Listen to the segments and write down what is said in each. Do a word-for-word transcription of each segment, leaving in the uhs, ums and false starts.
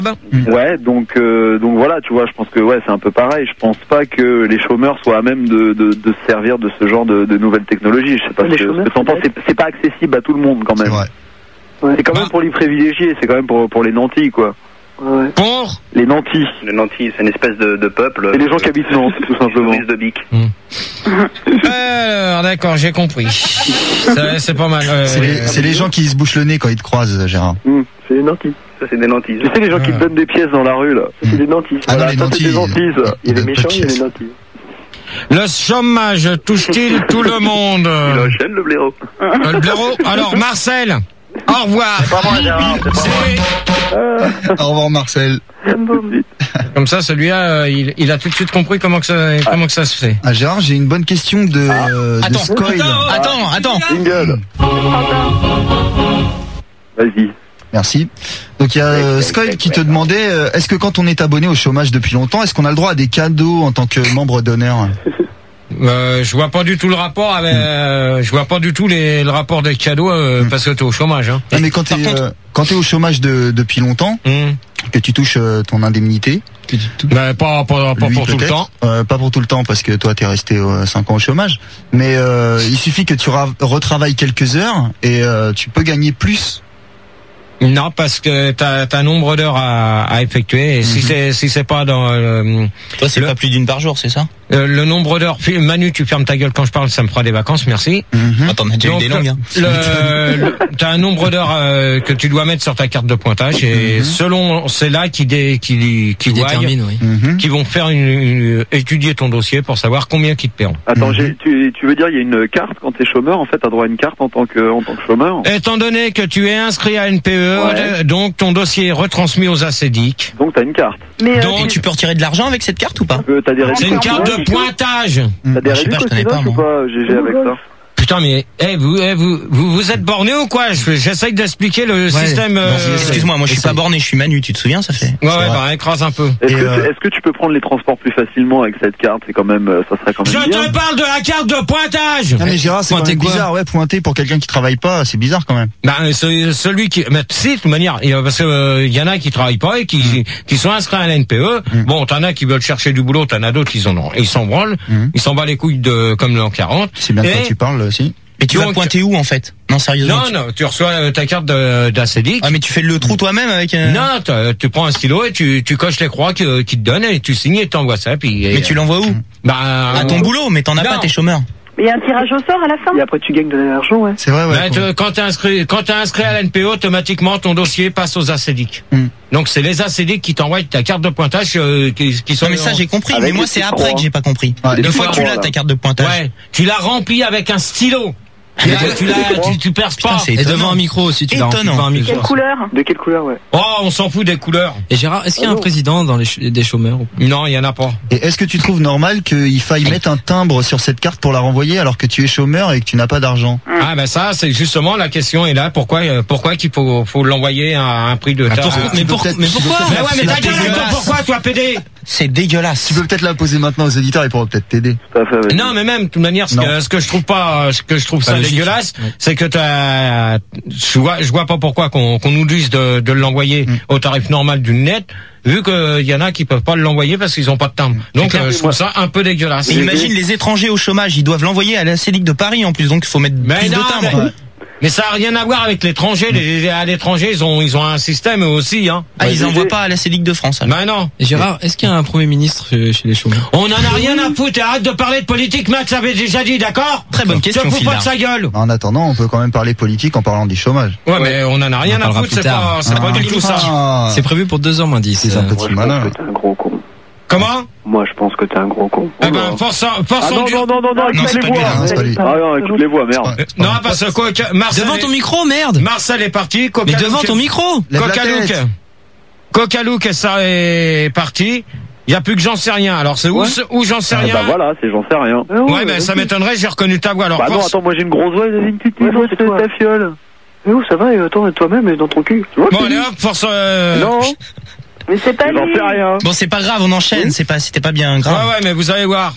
Ouais, donc euh, donc voilà, tu vois, je pense que ouais, c'est un peu pareil. Je pense pas que les chômeurs soient à même de de, de se servir de ce genre de, de nouvelles technologies. Je sais pas Les ce que, ce chômeurs, que t'en penses. C'est, c'est pas accessible à tout le monde quand même. C'est vrai. Ouais. C'est quand même pour les privilégiés. C'est quand même pour pour les nantis quoi. Ouais. Pour Les nantis. Les nantis, c'est une espèce de, de peuple. Et les gens qui habitent Nantes, tout simplement. De bic. Alors, d'accord, j'ai compris. Ça, c'est pas mal. Euh, C'est les, c'est les gens qui se bouchent le nez quand ils te croisent, Gérard. Mmh, c'est les nantis. Ça, c'est des nantis. Tu sais les gens qui te donnent des pièces dans la rue là. C'est des nantis. Ah non, les ça, nantis. c'est des nantis, ça. Il y a les Pas de méchants, il y a pièces. les nantis. Le chômage touche-t-il tout le monde? Il enchaîne le blaireau. Euh, Le blaireau. Alors, Marcel, au revoir. C'est- Au revoir, Marcel. Comme ça, celui-là, euh, il, il a tout de suite compris comment que ça, comment que ça se fait. Ah, Gérard, j'ai une bonne question de, euh, de Attends, Scoil. attends, attends. Jingle. Vas-y. Merci. Donc il y a euh, Scoil qui te demandait, euh, est-ce que quand on est abonné au chômage depuis longtemps, est-ce qu'on a le droit à des cadeaux en tant que membre d'honneur? Euh, je vois pas du tout le rapport avec, euh, je vois pas du tout les, le rapport des cadeaux euh, parce que t'es au chômage. Hein. Ah, mais quand t'es Par contre- euh, quand t'es au chômage de, depuis longtemps, Hum. que tu touches euh, ton indemnité, Ben, pas, pas, pas lui, pour tout le peut-être. temps. Euh, pas pour tout le temps parce que toi t'es resté euh, cinq ans au chômage, mais euh, il suffit que tu ra- retravailles quelques heures et euh, tu peux gagner plus. Non, parce que t'as as un nombre d'heures à, à effectuer. Et si c'est si c'est pas dans euh, Toi, c'est Le- pas plus d'une par jour, c'est ça? euh, le nombre d'heures. Manu, tu fermes ta gueule quand je parle, ça me fera des vacances, merci. Mhm. Attends, on a déjà eu Donc, des langues, hein. le, le- t'as un nombre d'heures euh, que tu dois mettre sur ta carte de pointage et selon c'est là qui dé, qui qui, voient, détermine, oui. Mhm. qui vont faire une, une- étudier ton dossier pour savoir combien qu'ils te paieront. Attends, Mhm. j'ai, tu, tu veux dire il y a une carte quand t'es chômeur, en fait t'as droit à une carte en tant que en tant que chômeur. Étant donné que tu es inscrit à N P E, Ouais. donc ton dossier est retransmis aux ACEDIC. Donc t'as une carte. Mais euh, Donc, Et tu peux retirer de l'argent avec cette carte ou pas? Euh, t'as des C'est une carte de pointage. T'as des Je sais pas, je connais pas, réductions ou pas, G G, avec ça? Putain, mais eh, vous, eh, vous, vous, vous êtes borné ou quoi? Je- J'essaye d'expliquer le système. euh, Non, excuse-moi, moi je suis essaye. pas borné, je suis Manu, tu te souviens, ça fait. Ouais, ouais, bah écrase un peu. Est-ce Et que, euh, tu, est-ce que tu peux prendre les transports plus facilement avec cette carte? C'est quand même, euh, ça serait quand Je même bien. te parle de la carte de pointage. Ah mais Gérard, c'est quand Pointer même quoi bizarre, ouais, pointer pour quelqu'un qui travaille pas, c'est bizarre quand même. Bah, c'est celui qui, mais si, de toute manière, il y a- parce que euh, il y en a qui travaillent pas et qui, qui sont inscrits à la N P E. Mm. Bon, t'en as qui veulent chercher du boulot, t'en as d'autres qui en ont, ils s'en branlent, Mm. ils s'en battent les couilles de comme l'an quarante. C'est bien de quoi Et- tu parles aussi. Mais tu vas Donc- pointer où en fait? Non, sérieusement. Non, tu- non, tu reçois euh, ta carte de- d'ACEDIC. Ah, mais tu fais le trou toi-même avec. euh, Non, t'as- tu prends un stylo et tu, tu coches les croix que- qu'ils te donnent et tu signes et t'envoies ça. Puis, et, Mais tu l'envoies où? bah, À ton euh, boulot, mais t'en as Non. pas, t'es chômeur. il y a un tirage au sort à la fin. Et après, tu gagnes de l'argent, ouais. C'est vrai, ouais. bah, te- quand t'es inscrit, quand t'es inscrit à la N P E, automatiquement ton dossier passe aux ACEDIC. Mm. Donc c'est les ACEDIC qui t'envoient ta carte de pointage euh, qui, qui sont. Non, mais ça j'ai compris, Avec mais moi les c'est petits après croix. que j'ai pas compris. Ouais. Une Les fois que tu croix, l'as là. ta carte de pointage. Ouais, tu l'as rempli avec un stylo. Tu l'as, tu l'as, tu, tu perces Putain, pas. c'est Et étonnant. devant un micro aussi, tu l'as rempli Étonnant. devant un micro. Quelle couleur? De quelle couleur, ouais? Oh, on s'en fout des couleurs. Et Gérard, est-ce qu'il y a Ah un non. président dans les ch- des chômeurs ou pas? Non, il y en a pas. Et est-ce que tu trouves normal qu'il faille mettre un timbre sur cette carte pour la renvoyer alors que tu es chômeur et que tu n'as pas d'argent? Ah ben ça, c'est justement la question est là. Pourquoi, euh, pourquoi qu'il faut, faut l'envoyer à un prix de. Ah, ta- pourquoi- tu mais, peux pour- peut-être- mais tu peux pourquoi? peut-être- Mais ouais, mais ta C'est gueule, dégueulasse. toi, pourquoi, toi, pédé? C'est dégueulasse. Tu peux peut-être la poser maintenant aux éditeurs, ils pourront peut-être t'aider. Tout à fait, ouais. Non, mais même, de toute manière, ce Non. que, ce que je trouve pas, ce que je trouve Pas ça logique. dégueulasse, Ouais. c'est que t'as, je vois, je vois pas pourquoi qu'on, qu'on nous dise de, de l'envoyer Mm. au tarif normal d'une lettre, vu qu'il y en a qui peuvent pas l'envoyer parce qu'ils ont pas de timbre. Donc, clair. euh, je trouve ça un peu dégueulasse. Et imagine les étrangers au chômage, ils doivent l'envoyer à la CEDIC de Paris en plus, donc il faut mettre Mais plus non, de timbres. mais, mais ça a rien à voir avec l'étranger. Les, à l'étranger, ils ont, ils ont un système eux aussi, hein. Ah, ils Ouais, envoient G G. pas à la CEDIC de France. alors. Ben non. Et Gérard, est-ce qu'il y a un premier ministre chez, chez les chômeurs? On en a rien à foutre. Et arrête de parler de politique, Max avait déjà dit, d'accord? Très bonne question, Tu te fous pas de Phil. sa gueule. En attendant, on peut quand même parler politique en parlant du chômage. Ouais, mais on en a rien On en à parlera foutre. plus C'est tard. pas, c'est pas Ah. du tout ça. Ah. C'est prévu pour deux heures moins dix. C'est un euh. petit Moi, je malin. pense que t'es un gros con. Comment? Moi, je pense que t'es un gros con. Eh ben, force, force Ah non, non, non, non, non, Non, écoute c'est les pas lui, voix. hein, c'est pas lui. Ah non, écoute les voix, merde. Ouais. Non, parce que quoi, Marcel, Devant est- ton micro, merde! Marcel est parti. Mais Coca devant Luke- ton micro! Lève la Coca Luke. tête. Coca Luke, ça est parti. Il y a plus que j'en sais rien. Alors c'est où, Ouais. ce- où j'en sais Ah rien? bah voilà, c'est j'en sais rien. Ah Ouais, mais ça m'étonnerait, j'ai reconnu ta voix. Alors Bah non, force- attends, moi j'ai une grosse voix, j'ai une petite Ouais, non, voix, c'est c'est toi. ta fiole. Mais où ça va, et attends, toi-même, et dans ton cul. Tu vois, Bon, c'est allez lui. hop, force. euh, Non, Mais c'est pas j'en lui. sais rien. Bon, c'est pas grave, on enchaîne, c'est pas, c'était pas bien Ouais, grave. ouais, mais vous allez voir.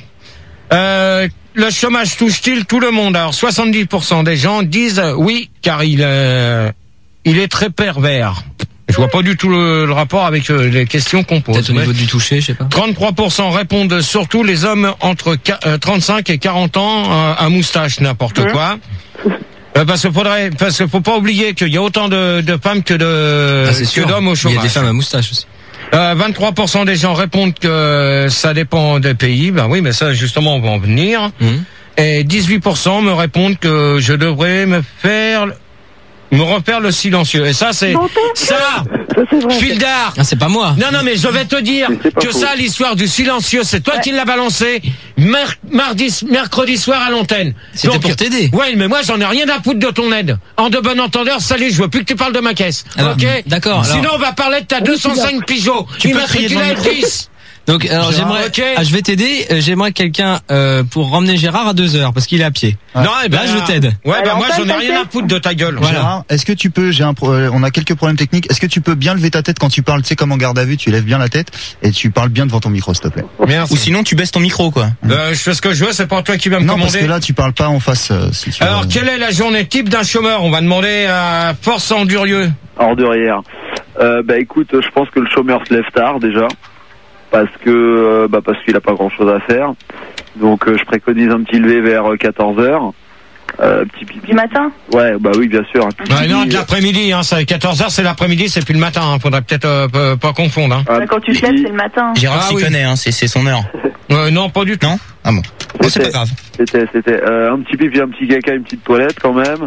Euh, le chômage touche-t-il tout le monde? Alors soixante-dix pour cent des gens disent euh, oui, car il, euh, il est très pervers. Je vois pas du tout le, le rapport avec euh, les questions qu'on pose. Peut-être au mais- niveau du toucher, je sais pas. trente-trois pour cent répondent surtout les hommes entre qua- euh, trente-cinq et quarante ans euh, à moustache, n'importe Mmh. quoi. Euh, parce qu'il faudrait, parce qu'il faut pas oublier qu'il y a autant de, de femmes que de Ah, c'est que sûr. d'hommes au Il chômage. y a des femmes à moustache aussi. Euh, vingt-trois pour cent des gens répondent que ça dépend des pays. Ben oui, mais ça justement on va en venir. Mhm. Et dix-huit pour cent me répondent que je devrais me faire me refaire le silencieux. Et ça c'est ça, Ça, c'est vrai. fil d'art. Ah, c'est pas moi. Non, non, mais je vais te dire Mais c'est pas que faux. ça, l'histoire du silencieux, c'est toi qui l'as balancé mer- mardi, mercredi soir à l'antenne. C'était Donc, pour t'aider. Ouais, mais moi, j'en ai rien à foutre de ton aide. En de bon entendeur, salut, je veux plus que tu parles de ma caisse. Alors, ok? d'accord, alors- Sinon, on va parler de ta deux cent cinq Peugeot. Tu peux crier Immatriculée devant le micro. dix. Donc, alors, Gérard, j'aimerais, ok. ah, je vais t'aider. Euh, J'aimerais quelqu'un, euh, pour ramener Gérard à deux heures, parce qu'il est à pied. Non, eh ben, Là, je t'aide. Ouais, bah, Alors, moi, on j'en ai passe rien à à foutre de ta gueule. Voilà. Gérard, est-ce que tu peux, j'ai un, pro- euh, on a quelques problèmes techniques. Est-ce que tu peux bien lever ta tête quand tu parles, tu sais, comme en garde à vue, tu lèves bien la tête et tu parles bien devant ton micro, s'il te plaît. Merci. Ou sinon, tu baisses ton micro, quoi. Euh, je fais ce que je veux, c'est pas toi qui vas me Non, parce commander. que là, tu parles pas en face, euh, si tu Alors, veux. quelle est la journée type d'un chômeur? On va demander à Force Endurieux. Hors de rien. Euh, bah écoute, je pense que le chômeur se lève tard déjà, parce que euh, bah parce qu'il a pas grand chose à faire. Donc euh, je préconise un petit lever vers quatorze heures. Euh, petit pipi. Du matin? Ouais, bah oui, bien sûr. Un petit Ouais, non, pipi. de l'après-midi, hein, c'est quatorze heures, c'est l'après-midi, c'est plus le matin, hein, faudrait peut-être euh, pas, pas confondre. Hein. Un Bah, quand tu te petit- lèves, c'est le matin. Gérard Ah s'y oui. connaît, hein, c'est c'est son heure. Euh, non, pas du tout. Non Ah bon. Bon, c'est pas C'était- grave. C'était, c'était euh, un petit pipi, un petit caca, une petite toilette quand même.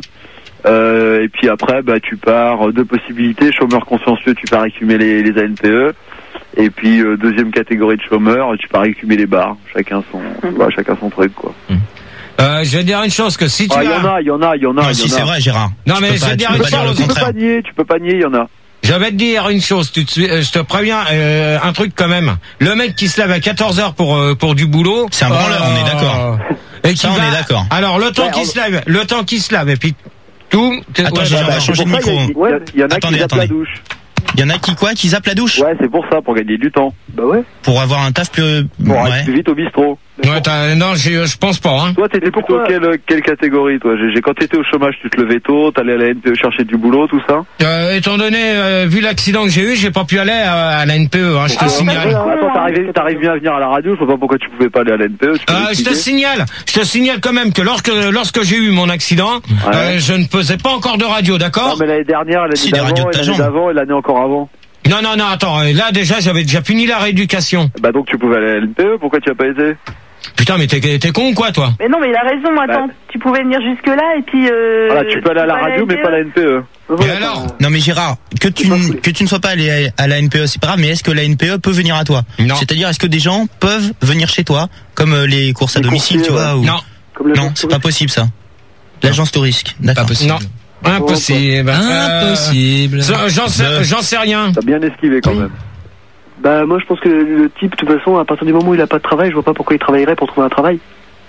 Euh, et puis après, bah tu pars, deux possibilités. Chômeur consciencieux, tu pars écumer les, les A N P E. Et puis euh, deuxième catégorie de chômeurs, tu pars écumer les bars. Chacun son, bah, chacun son truc quoi. Euh, je vais dire une chose, que si tu Ah, il y as... en a, il y en a, il y en a, Non, il y si en a. c'est vrai, Gérard. Non, Tu mais peux je pas- vais tu dire peux une pas dire chose, le Tu peux contraire. pas nier, tu peux pas nier, il y en a. Je vais te dire une chose, tu te, suis- euh, je te préviens, euh, un truc quand même. Le mec qui se lève à quatorze heures pour euh, pour du boulot... C'est un branleur, on est d'accord. Et qui Ça, on va- est d'accord. Alors, le temps Ouais, qu'il on- se lève, le temps qu'il se lève, et puis tout... Attends, ouais, Gérard, bah, on va changer de C'est pour ça, micro. Il y, a- il y en a Attendez, qui zappent la attendez. douche. Il y en a qui quoi Qui zappent la douche Ouais, c'est pour ça, pour gagner du temps. Bah ouais. Pour avoir un taf plus... Pour aller Ouais. plus vite au bistrot. Ouais, t'as- non, j'ai- je pense pas, hein. Toi, t'étais plutôt pourquoi quelle, quelle catégorie, toi J'ai- j'ai- Quand t'étais au chômage, tu te levais tôt, t'allais à la N P E chercher du boulot, tout ça Euh, étant donné, euh, vu l'accident que j'ai eu, j'ai pas pu aller à, à la N P E, hein, je te Ah, signale. ouais, ouais. Attends, t'arrivais, t'arrives bien à venir à la radio, je vois pas pourquoi tu pouvais pas aller à la N P E. Tu peux Euh, je te m'expliquer signale, je te signale quand même que lorsque lorsque j'ai eu mon accident, Ouais. euh, je ne faisais pas encore de radio, Non, d'accord? mais l'année dernière, l'année Si, des radios d'avant, de ta et l'année jambe. d'avant et l'année encore avant. Non, non, non, attends, euh, là déjà j'avais déjà fini la rééducation. Bah donc tu pouvais aller à la N P E, pourquoi tu as pas été Putain, mais t'es t'es con ou quoi, toi? Mais non, mais il a raison, attends. Bah. Tu pouvais venir jusque-là et puis... Euh, Voilà, tu peux aller à la vas radio, mais N P E. pas à la N P E. Et alors? Non mais Gérard, que tu, n- que tu ne sois pas allé à la N P E, c'est pas grave, mais est-ce que la N P E peut venir à toi? Non. C'est-à-dire, est-ce que des gens peuvent venir chez toi, comme euh, les courses à Les domicile, tu coursiers, vois ou... Non, Comme la Non, jambe c'est pas possible ça. L'agence touristique, d'accord. Pas possible. non, impossible. Euh, Impossible. j'en- J'en sais, De- j'en sais rien. T'as bien esquivé quand même. Bah moi je pense que le type, de toute façon, à partir du moment où il a pas de travail, je vois pas pourquoi il travaillerait pour trouver un travail.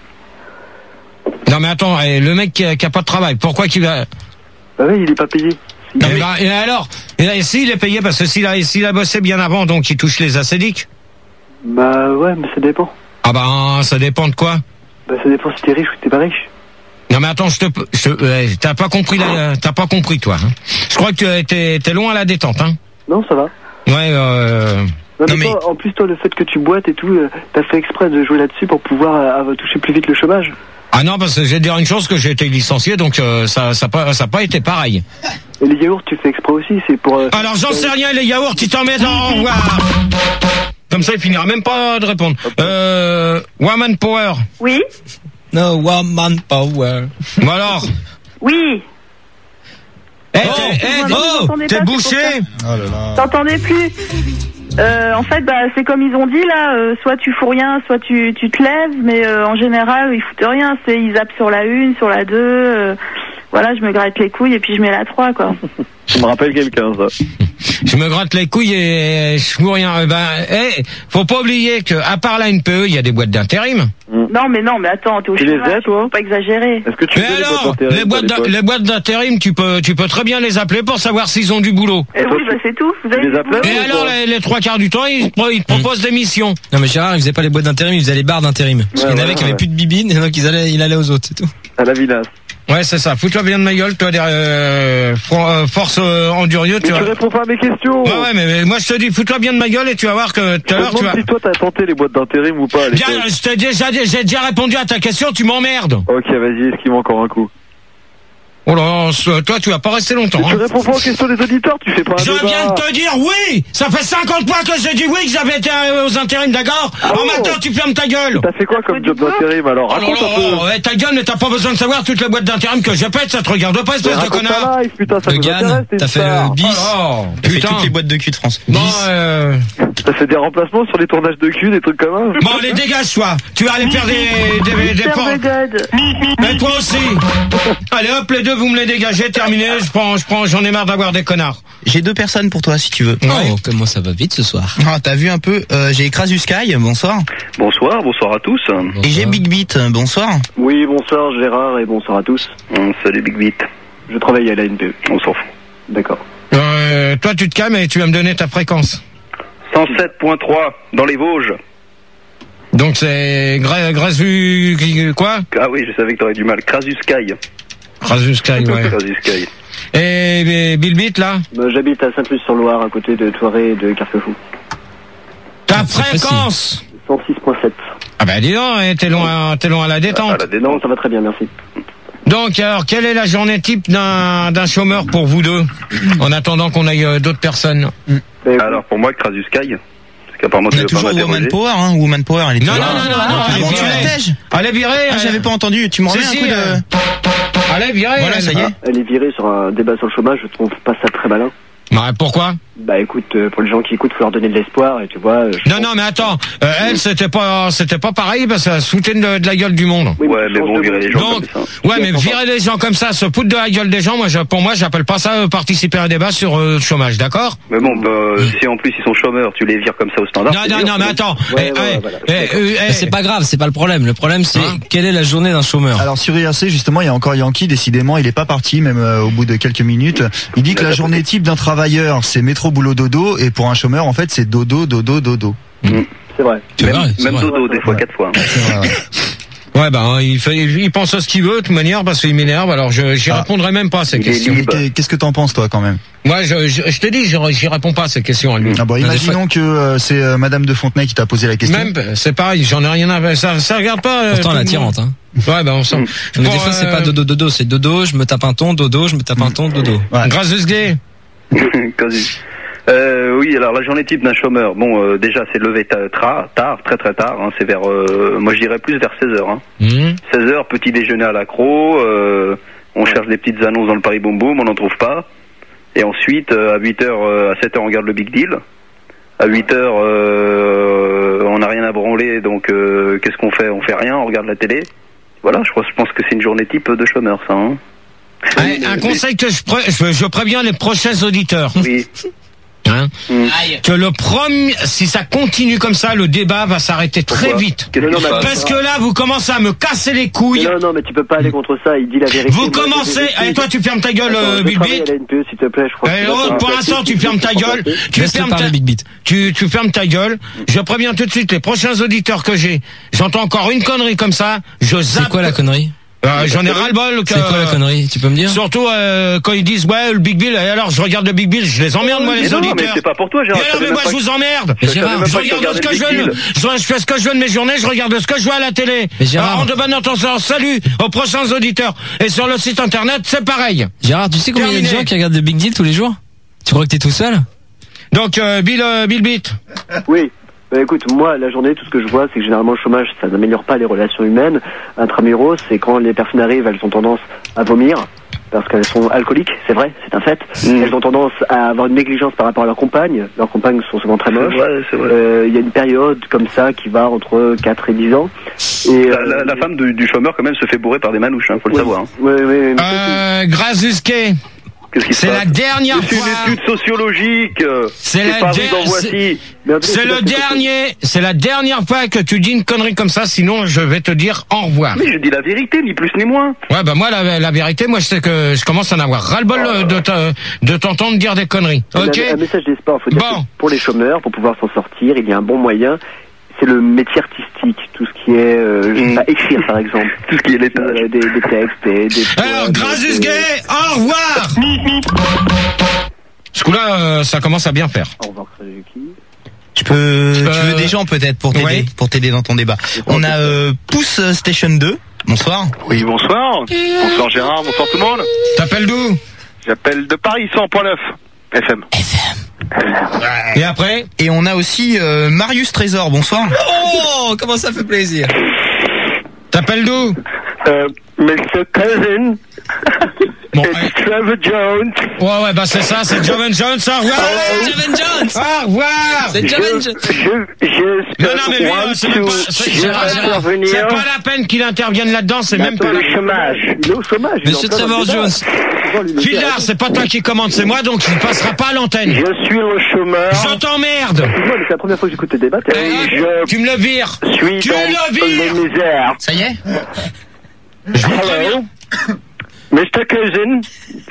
Non mais attends, eh, le mec qui a, qui a pas de travail, pourquoi qu'il va... Bah ouais, il est pas payé. Si- Non, Eh mais- ben, et alors, et s'il est payé parce que s'il a, s'il a bossé bien avant, donc il touche les acédiques. Bah ouais, mais ça dépend. Ah ben, ça dépend de quoi. Bah ça dépend si t'es riche ou si t'es pas riche. Non mais attends, je te, je, euh, t'as pas compris, la- t'as pas compris toi. Hein. Je crois que tu es- t'es, t'es loin à la détente, hein. Non, ça va. Ouais. Euh... Non, mais Non, mais- toi, en plus toi, le fait que tu boites et tout, euh, t'as fait exprès de jouer là-dessus pour pouvoir euh, toucher plus vite le chômage. Ah non, parce que je vais te dire une chose, que j'ai été licencié, donc euh, ça, ça pas, ça a pas été pareil. Et les yaourts, tu fais exprès aussi, c'est pour... euh, Alors j'en sais rien, les yaourts, ils t'en mettent en revoir. Comme ça, il finira même pas de répondre. Euh, Woman Power. Oui, No woman power. Bon alors. oui. Eh, Oh, t'es, eh, vous oh, m'entendez t'es pas, c'est bouché. pour Oh là là. T'entendais plus. Euh, en fait, bah, c'est comme ils ont dit là, euh, soit tu fous rien, soit tu, tu te lèves, mais euh, en général, ils foutent rien. C'est ils zappent sur la une, sur la deux. euh, voilà, je me gratte les couilles et puis je mets la trois, quoi. Ça me rappelle quelqu'un, ça. Je me gratte les couilles et je fous rien. Eh ben, eh, faut pas oublier que à part la N P E, il y a des boîtes d'intérim. Non, mais non, mais attends, t'es au Tu les chômage, as, toi faut pas exagérer. Est-ce que tu Mais fais les alors, boîtes d'intérim, les boîtes, toi, à d'in- l'époque les boîtes d'intérim, tu peux, tu peux très bien les appeler pour savoir s'ils ont du boulot. Eh oui, bah c'est tout. Vous avez les du appelles boulot. Et ou alors, pas les, les trois quarts du temps, ils, te- ils te proposent des missions. Non mais Gérard, il faisait pas les boîtes d'intérim, il faisait les barres d'intérim. Parce Ouais, qu'il y en ouais, avait qui ouais. avaient plus de bibines, et donc ils allaient, il allait aux autres, c'est tout. À la vinasse. Ouais, c'est ça. Fous-toi bien de ma gueule, toi, euh, euh, force euh, endurieux, tu Mais vois. tu réponds pas à mes questions. Ouais, ouais, mais, mais moi, je te dis, fous-toi bien de ma gueule et tu vas voir que tout à l'heure, tu vas... si toi t'as tenté les boîtes d'intérim ou pas à Bien, l'époque. je t'ai déjà, j'ai déjà répondu à ta question, tu m'emmerdes. Ok, vas-y, esquive encore un coup. Oh là, toi, tu vas pas rester longtemps. Tu Hein. réponds pas aux questions des auditeurs, tu fais pas un Je débat. viens de te dire oui. Ça fait cinquante fois que j'ai dit oui, que j'avais été aux intérims, d'accord. Ah Alors bon maintenant, tu fermes ta gueule. T'as fait quoi comme job d'intérim alors? Oh là Raconte un peu. là, ouais, ta gueule, mais t'as pas besoin de savoir toutes les boîtes d'intérim que j'ai faites, ça te regarde pas, espèce de Raconte connard. ta life, putain, ça Le nous Gann, intéresse, t'es t'as une fait star. le bis. Oh, T'as fait putain. toutes les boîtes de cul de France. Bon, euh... T'as fait des remplacements sur les tournages de cul, des trucs comme ça? bon, allez, dégage, toi. Tu vas aller faire des, des, des, des Mister portes. de God. Mais toi aussi. Allez, hop, les deux, vous me les dégagez, terminé. Je prends, je prends, j'en ai marre d'avoir des connards. J'ai deux personnes pour toi si tu veux. Oh, comment ça va vite ce soir. Ah, t'as vu un peu, euh, j'ai Crasus Sky, bonsoir. Bonsoir, bonsoir à tous. Et j'ai Big Beat, bonsoir. Oui, bonsoir Gérard et bonsoir à tous. Hum, Salut Big Beat. Je travaille à la N P E. On s'en fout. D'accord. Euh, toi, tu te calmes et tu vas me donner ta fréquence. cent sept virgule trois dans les Vosges. Donc c'est Gra- Grasu quoi? Ah oui, je savais que t'aurais du mal. Crasus Sky. Grasu Sky, ouais. Crasus Sky. Et, et Bill Beat là? Bah, j'habite à Sainte-Luce-sur-Loire, à côté de Thoiré et de Carquefou. Ta c'est fréquence? cent six virgule sept. Ah bah dis donc, hein, t'es loin, t'es loin à la À détente. la Non, dénonce. ça va très bien, merci. Donc alors, quelle est la journée type d'un d'un chômeur pour vous deux, en attendant qu'on aille euh, d'autres personnes? Mais, Alors pour moi, Crasus Sky. Parce qu'apparemment On tu a veux pas toujours Woman m'interroger. Power, hein, Woman Power, elle est Non, non, toujours là. non, non, non, Ah allez, bon, tu virez. la tèges? Allez virer. Ah, euh, j'avais pas entendu, tu me remets si, un si, coup de... euh, Allez virer. Voilà, ça y est. elle est virée sur un débat sur le chômage, je trouve pas ça très malin. Bah, pourquoi? Bah écoute, euh, pour les gens qui écoutent, faut leur donner de l'espoir, et tu vois... euh, je Non, pense- non, mais attends, euh, elle, c'était pas, c'était pas pareil, parce que ça se foutait de, de la gueule du monde. Oui, Ouais, mais je pense bon, que- virer les gens Donc, comme ça. ouais, mais virer des gens comme ça, se foutre de la gueule des gens, moi, je, pour moi, j'appelle pas ça euh, participer à un débat sur euh, le chômage, d'accord? Mais bon, bah, si en plus ils sont chômeurs, tu les vires comme ça au standard. Non, c'est non, dur, non, quand mais même. attends. Ouais, eh, ouais, eh, voilà. eh, euh, eh, Mais c'est pas grave, c'est pas le problème. Le problème c'est Hein quelle est la journée d'un chômeur. Alors sur I R C justement il y a encore Yankee, décidément il est pas parti même euh, au bout de quelques minutes. Il dit que la journée type d'un travailleur c'est métro boulot dodo et pour un chômeur en fait c'est dodo dodo dodo. C'est vrai. C'est Même, vrai, c'est même vrai. dodo, des fois, Ouais. quatre fois. C'est vrai, ouais. Ouais, ben, il fait, il pense à ce qu'il veut, de toute manière, parce qu'il m'énerve, alors je, j'y Ah. répondrai même pas à ces Il est questions. libre. Et qu'est- Qu'est-ce que t'en penses toi quand même? Moi, je, je, je te dis, j'y, j'y réponds pas à ces questions à lui. Ah bon, des imaginons que euh, c'est euh, Madame de Fontenay qui t'a posé la question. Même, c'est pareil, j'en ai rien à, ça, ça regarde pas. euh, Pourtant tout elle est le monde. attirante. Hein. Ouais, ben, on sent. Mais Bon, des fois c'est euh, pas dodo dodo, c'est dodo, je me tape un ton, dodo, je me tape un ton, dodo. Ouais. Grâce de ce gay. Quasi. Euh, oui, alors la journée type d'un chômeur, bon, euh, déjà c'est levé ta- tra- tard, très très tard, hein, c'est vers, euh, moi je dirais plus vers seize heures. Hein. Mmh. seize heures, petit déjeuner à l'accro, euh, on cherche des petites annonces dans le Paris Boom Boom, on n'en trouve pas. Et ensuite, euh, à huit heures, euh, à sept heures, on regarde le Big Deal. À huit heures, euh, on n'a rien à branler, donc euh, qu'est-ce qu'on fait? On fait rien, on regarde la télé. Voilà, je, crois, je pense que c'est une journée type de chômeur, ça. Hein. Ouais, un conseil que je, pré- je, je préviens les prochains auditeurs. Oui. Hein, Mm. que le premier, si ça continue comme ça, le débat va s'arrêter très Pourquoi vite. Qu'est-ce Non, qui non, se mais- passe Parce que là, vous commencez à me casser les couilles. Non, non, mais tu peux pas aller contre ça, il dit la vérité. Vous Moi, commencez, j'ai vérifié. et toi tu fermes ta gueule, Attends, euh, je Bill travaille Beat. à la N P E, s'il te plaît, je crois Eh, que- oh, pour l'instant, tu fermes ta gueule. Tu Laisse-le fermes parler ta, Big Beat. tu, tu fermes ta gueule. Je préviens tout de suite les prochains auditeurs que j'ai. J'entends encore une connerie comme ça. Je zappe. C'est quoi la connerie? Euh, J'en ai ras le bol. que- C'est quoi la connerie? Tu peux me dire? Surtout euh, quand ils disent ouais le Big Bill. Et alors je regarde le Big Bill, je les emmerde moi Mais les non, mais auditeurs. c'est pas pour toi, Et Gérard. alors, mais moi je vous emmerde. Mais Je savais Gérard, même Je pas que tu regarde ce que regardais je le veux. Big Je, je fais ce que je veux de mes journées. Je regarde ce que je veux à la télé. Mais Gérard. Alors, en de bonne intention, salut aux prochains auditeurs. Et sur le site internet, c'est pareil. Gérard, tu sais combien il y a de Terminé. gens qui regardent le Big Deal tous les jours? Tu crois que t'es tout seul? Donc euh, Bill, euh, Bill Beat. Oui. Bah, écoute, moi, la journée, tout ce que je vois, c'est que généralement, le chômage, ça n'améliore pas les relations humaines. Intramuros, c'est quand les personnes arrivent, elles ont tendance à vomir, parce qu'elles sont alcooliques, c'est vrai, c'est un fait. Mm. Elles ont tendance à avoir une négligence par rapport à leurs compagnes. Leurs compagnes sont souvent très moches. C'est vrai, c'est vrai. Euh, Il y a une période comme ça qui va entre quatre et dix ans. Et, La, euh, la- la femme du, du chômeur, quand même, se fait bourrer par des manouches, hein, faut le oui. savoir. Hein. Oui, oui, oui. mais Euh, Grazuske. Qu'est-ce qui se C'est passe la dernière C'est fois. une étude sociologique. euh, C'est qui est la parue der- dans c'est- Voici. Mais après, C'est c'est le parce que- dernier, c'est la dernière fois que tu dis une connerie comme ça, sinon je vais te dire au revoir. Mais je dis la vérité, ni plus ni moins. Ouais, bah moi la, la vérité, moi je sais que je commence à en avoir ras-le-bol euh, de te- de t'entendre dire des conneries. Un- Ok. Un, message d'espoir, faut dire Bon. que pour les chômeurs, pour pouvoir s'en sortir, il y a un bon moyen. c'est le métier artistique, tout ce qui est, euh, je sais pas, écrire par exemple. Tout ce qui est l'état. Euh, des, des textes, des... des Alors, Grasus Gay, au revoir. Ce coup-là, euh, ça commence à bien faire. Au revoir, Suzuki. Je peux, euh... tu veux Euh, des gens peut-être pour t'aider, ouais. pour t'aider dans ton débat. On a euh, Pouce Station deux. Bonsoir. Oui, bonsoir. Bonsoir Gérard, bonsoir tout le monde. T'appelles d'où? J'appelle de Paris cent point neuf F M. F M. Et après? Et on a aussi euh, Marius Trésor. Bonsoir. Oh, comment ça fait plaisir. T'appelles d'où? Euh, Mister Cousin. Bon, C'est ouais. Trevor Jones. Ouais, ouais, bah c'est ça, c'est Jovan Jones, au revoir. C'est Jovan Jones. Au revoir. C'est Jovan Jones. Je, je, Non, non, mais lui, euh, c'est même pas, c'est, Gérard, Gérard, c'est pas la peine qu'il intervienne là-dedans, c'est même pas le la... chômage. Il est au chômage. il est Monsieur en plein Trevor dans le Jones. débat. Fidlar, c'est pas toi qui commande, c'est moi, donc il passera pas à l'antenne. Je suis le chômeur. Je t'emmerde. Excuse-moi, mais c'est la première fois que j'écoute tes débats. Eh, Et je tu me le vires. suis Tu dans le vires. les misères. Ça y est. Je vous préviens. Hello. Mister Cousin.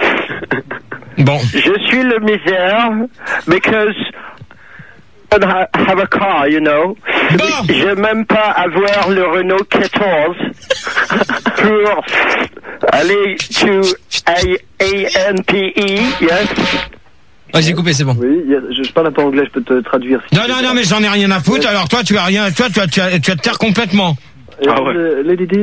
Bon. Je suis le misère because I don't ha- have a car, you know. Bon. Je n'ai même pas avoir le Renault quatorze pour aller to A N P E, yes. Ah, j'ai coupé, c'est bon. Oui, je, je parle un peu anglais, je peux te traduire. Si Non, non, non, mais j'en ai rien à foutre, alors toi, tu as rien, toi, tu as, tu as, tu as te taire complètement. Ah ouais. Lady D,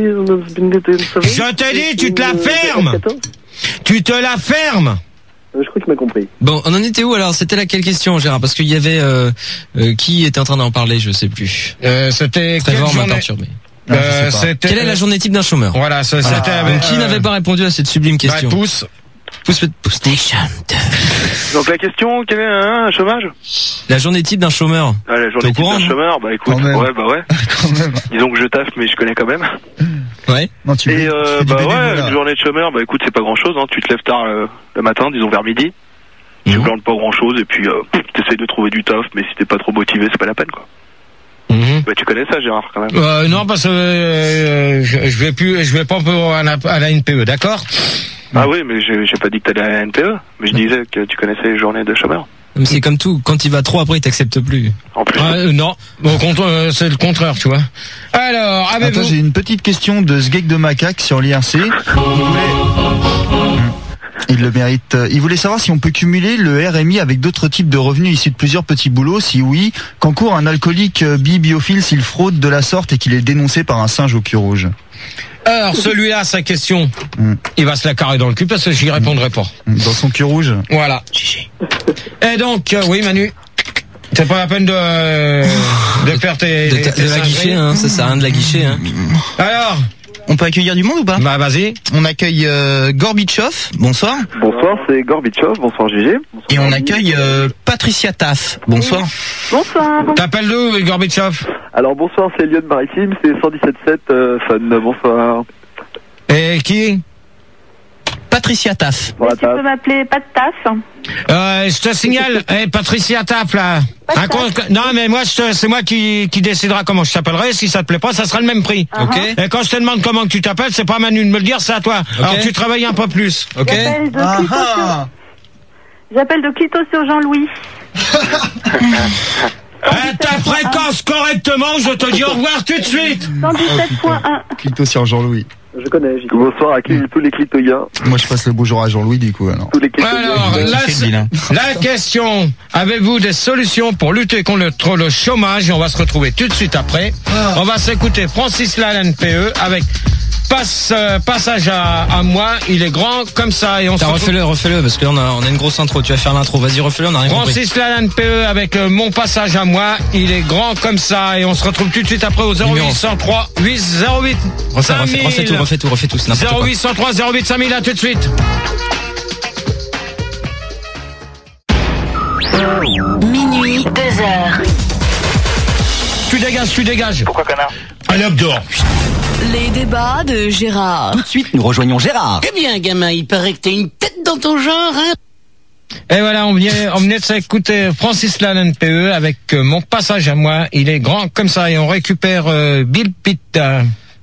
Je t'ai dit, tu te la fermes. Tu te la fermes. Je crois que tu m'as compris. Bon, on en était où alors? C'était laquelle question, Gérard? Parce qu'il y avait euh, euh, qui était en train d'en parler, je sais plus. Euh, c'était quelle Trevor m'a journée? perturbé. Euh, c'était... Quelle est la journée type d'un chômeur? Voilà, ça, Voilà. c'était... Donc, qui euh, n'avait pas répondu à cette sublime question? Bah, pousse. Pouce, pouce station. Donc la question, quel est hein, un chômage? La journée type d'un chômeur. Ah, la T'es journée au type courant, d'un non? chômeur, bah écoute, Quand même. ouais, bah ouais. Quand même. Disons que je taffe, mais je connais quand même. Ouais. Non, tu Et fais- tu euh, fais du bah ouais, bénévolat. une journée de chômeur, bah écoute, c'est pas grand chose, hein. Tu te lèves tard euh, le matin, disons vers midi. Tu Mhm. glandes pas grand chose, et puis euh, t'essayes de trouver du taf, mais si t'es pas trop motivé, c'est pas la peine, quoi. Mhm. Bah tu connais ça, Gérard, quand même. Euh, non, parce que euh, je, je vais plus, je vais pas pour à la, à la N P E, d'accord? Ah oui, mais j'ai j'ai pas dit que t'allais à la N P E, mais je disais que tu connaissais les journées de chômeur. Mais c'est comme tout, quand il va trop après, il t'accepte plus. En plus. Euh, non, au contraire, euh, c'est le contraire, tu vois. Alors, Attends, avez-vous... j'ai une petite question de Sgeg de Macaque sur l'I R C. Il voulait- Il le mérite. Il voulait savoir si on peut cumuler le R M I avec d'autres types de revenus issus de plusieurs petits boulots. Si oui, qu'encourt un alcoolique bi-biophile s'il fraude de la sorte et qu'il est dénoncé par un singe au cul rouge? Alors, celui-là, sa question, Mm. il va se la carrer dans le cul parce que j'y répondrai pas. Dans son cul rouge. Voilà. Et donc, euh, oui, Manu, c'est pas la peine de, euh, de faire tes... De, tes- de tes la singeries. guichet, hein, ça sert à rien de la guichet, hein. Alors, On peut accueillir du monde ou pas? bah vas-y. On accueille euh, Gorbichov. Bonsoir. Bonsoir, c'est Gorbichov. Bonsoir, G G. Et on accueille euh, Patricia Taff. Bonsoir. Bonsoir. T'appelles d'où, Gorbichov? Alors, bonsoir, c'est Lyon Maritime, c'est cent dix-sept sept euh, Fun. Bonsoir. Et qui? Patricia Taff. Pour la Tu peux table. m'appeler pas de taf. Euh, je te signale, hey, Patricia Taff, là. Pas de Un con- Non, mais moi, je te- c'est moi qui, qui décidera comment je t'appellerai. Si ça te plaît pas, ça sera le même prix. Ok. Et quand je te demande comment que tu t'appelles, c'est pas à Manu de me le dire, c'est à toi. Alors tu travailles un peu plus. Ok. J'appelle de Ah, Clito sur- ah. J'appelle de Clito sur Jean-Louis. Eh, ta fréquence correctement, je te dis au revoir tout de suite. cent dix-sept point un. Clito sur Jean-Louis. Je connais, j'y Bonsoir à qui, tous les clitoyens. Moi, je passe le bonjour à Jean-Louis, du coup, alors. Tous les clitoyens. Alors, Qui la, fait le bilan? la question, avez-vous des solutions pour lutter contre le chômage? Et on va se retrouver tout de suite après. On va s'écouter Francis Lalanne P E avec passe, euh, passage à, à moi, il est grand comme ça. Et on se T'as retrouve... refais-le, refais-le, parce que là on a, on a une grosse intro. Tu vas faire l'intro. Vas-y, refais-le, on a rien compris. Francis Lalanne P E avec euh, mon passage à moi, il est grand comme ça. Et on se retrouve tout de suite après au zéro huit cent trois huit zéro huit Refais, refais, cinq mille. refais tout, refais tout, refais tout. C'est n'importe zéro quoi. huit cent trois zéro huit cinq mille, à tout de suite. Minuit, deux heures. Tu dégages, tu dégages. Pourquoi connard? Allez hop dehors. Les débats de Gérard. Tout de suite, nous rejoignons Gérard. Eh bien, gamin, il paraît que t'as une tête dans ton genre, hein? Et voilà, on venait, on venait de s'écouter Francis Lalanne P E avec euh, mon passage à moi. Il est grand comme ça et on récupère euh, Bill Pitt. euh.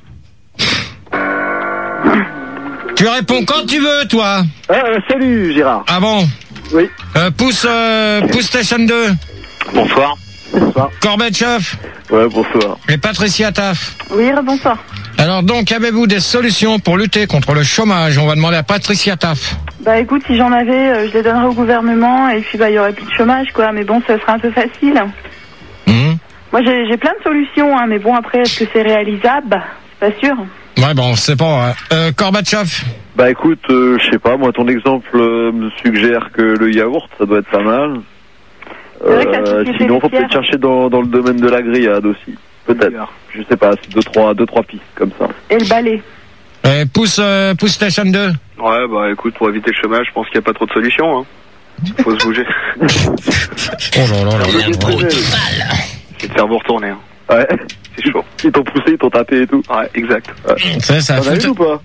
Tu réponds quand tu veux, toi. Ah, euh, salut Gérard. Ah bon? Oui. Euh, pousse, euh, pousse Station deux. Bonsoir. Gorbatchev. Ouais, bonsoir. Et Patricia Taf. Oui, bonsoir. Alors donc, avez-vous des solutions pour lutter contre le chômage? On va demander à Patricia Taf. Bah écoute, si j'en avais, euh, je les donnerais au gouvernement et puis bah il y aurait plus de chômage quoi. Mais bon, ça serait un peu facile. Mmh. Moi j'ai j'ai plein de solutions, hein, mais bon après est-ce que c'est réalisable? C'est pas sûr. Ouais, bon, c'est pas. Ouais. Euh, Gorbatchev. Bah écoute, euh, je sais pas, moi ton exemple euh, me suggère que le yaourt, ça doit être pas mal. C'est vrai que la société sinon, faut laitière- peut-être chercher dans, dans le domaine de la grillade aussi. Peut-être. Je sais pas, c'est deux trois, deux, trois pistes comme ça. Et le balai. Euh, pousse, euh, pousse Station deux. Ouais, bah écoute, pour éviter le chômage, je pense qu'il n'y a pas trop de solutions. Hein. Faut se bouger. Oh là là là. C'est de faire vous retourner. Hein. Ouais. C'est chaud. Ils t'ont poussé, ils t'ont tapé et tout. Ouais, exact. Ouais. Ça, ça T'en as fout- une ou pas?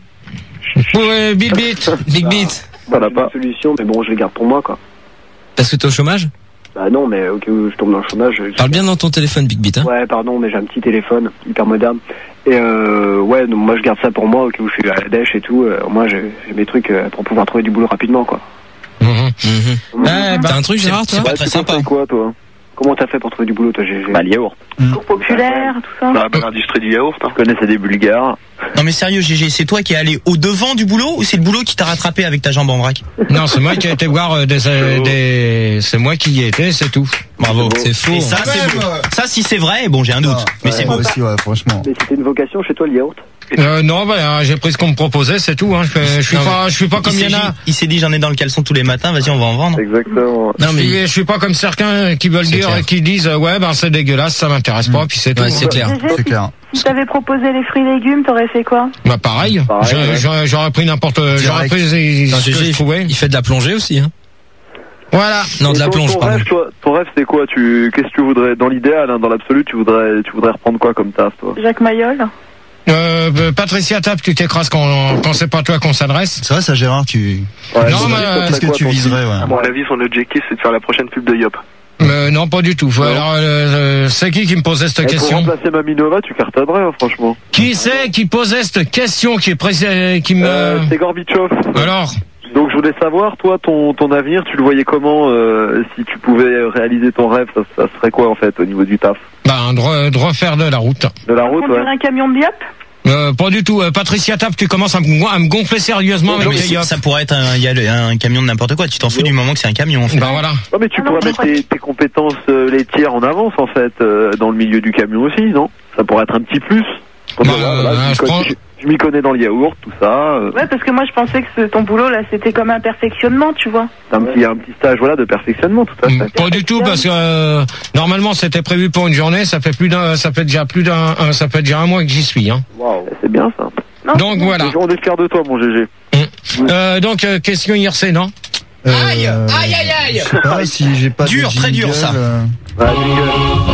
Ouais, Big Beat. Big Beat. T'en as pas. Solution, mais bon, je les garde pour moi, quoi. Parce que t'es au chômage? Bah non, mais au cas où je tombe dans le chômage. je- Parle bien dans ton téléphone, Big Beat, hein. Ouais, pardon, mais j'ai un petit téléphone hyper moderne. Et euh, ouais, donc moi je garde ça pour moi, au cas où je suis à la dèche et tout. Euh, moi j'ai j'ai mes trucs euh, pour pouvoir trouver du boulot rapidement, quoi. Mhm. Mhm. Eh, bah, T'as un truc, Gérard, toi? Ouais, très tu sympa. conseilles quoi, toi? Comment t'as fait pour trouver du boulot, toi, G G? Bah, le yaourt. Cours populaire, tout ça. Bah, bah, l'industrie du yaourt. Hein. Je connaissais des Bulgares. Non mais sérieux, G G, c'est toi qui es allé au devant du boulot ou c'est le boulot qui t'a rattrapé avec ta jambe en vrac? Non, c'est moi qui ai été voir euh, des, euh, des... C'est moi qui y étais, c'est tout. Bravo. C'est faux. Et ça, c'est beau. Ça, si c'est vrai, bon, j'ai un doute, mais c'est moi beau. aussi, ouais, franchement. Mais c'était une vocation chez toi, le yaourt? Euh, non, bah, euh, j'ai pris ce qu'on me proposait, c'est tout. Hein. Je, je suis Non, pas, je suis pas comme il il y s'est en a. dit, il s'est dit, j'en ai dans le caleçon tous les matins, vas-y, on va en vendre. Exactement. Non, Je suis, mais je suis pas comme certains qui veulent C'est dire, clair. qui disent, euh, ouais, ben c'est dégueulasse, ça m'intéresse pas, puis c'est tout. ouais, c'est clair. G G, C'est si, clair. si t'avais proposé les fruits et légumes, t'aurais fait quoi? Bah pareil. Pareil, Je- ouais. j'aurais, j'aurais pris n'importe, j'aurais Direct. pris ce Non, que G G, je trouvais. il fait de la plongée aussi, hein. Voilà. Non, de Et la ton- plonge, ton pardon. rêve, toi, ton rêve, c'est quoi? Tu, qu'est-ce que tu voudrais, dans l'idéal, hein, dans l'absolu, tu voudrais, tu voudrais reprendre quoi comme taf, toi? Jacques Mayol. Euh, bah, Patricia Tap, tu t'écrases quand, quand c'est pas toi qu'on s'adresse. C'est vrai, ça, Gérard, tu. Ouais, Non, ton- mais, ton- euh, Qu'est-ce que quoi, tu ton- viserais, ouais. À mon avis, son objectif, c'est de faire la prochaine pub de Yop. Euh, non, pas du tout. Alors, euh, euh, c'est qui qui me posait cette Eh, pour question? remplacer Maminova, tu cartonnerais, hein, franchement. Qui c'est qui posait cette question qui est pressé, qui me... Euh, c'est Gorbatchev. Alors, Donc je voulais savoir, toi, ton, ton avenir, tu le voyais comment euh, si tu pouvais réaliser ton rêve, ça, ça serait quoi en fait au niveau du taf? bah, de, re- de refaire de la route. De la route, Conduire ouais. un camion de Diop. Euh, pas du tout. Euh, Patricia Tap, tu commences à me, gon- à me gonfler sérieusement Non, avec mais tes c'est- yop. ça pourrait être un, il y a le- un camion de n'importe quoi. Tu t'en fous du moment que c'est un camion, en fait. Bah voilà. Non mais tu Ah non, pourrais je mettre crois tes, tes compétences euh, laitières en avance en fait euh, dans le milieu du camion aussi, non? Ça pourrait être un petit plus. Comme Bah, ça, voilà, euh, je, m'y je connais- prends- je- je m'y connais dans le yaourt, tout ça. euh, Ouais, parce que moi je pensais que ce- ton boulot là c'était comme un perfectionnement, tu vois. un petit un petit stage voilà de perfectionnement, tout à fait. Pas du tout, parce que euh, normalement c'était prévu pour une journée. Ça fait plus d'un, ça fait déjà plus d'un, un- ça fait déjà un mois que j'y suis. Hein. Waouh, c'est bien ça. Non, Donc voilà. On est fiers de toi, mon G G. Euh, donc euh, question I R C, non? Aïe, aïe, aïe, aïe. Je sais pas si j'ai pas. Dur, de très dur, jingle, ça. euh. Ouais, jingle.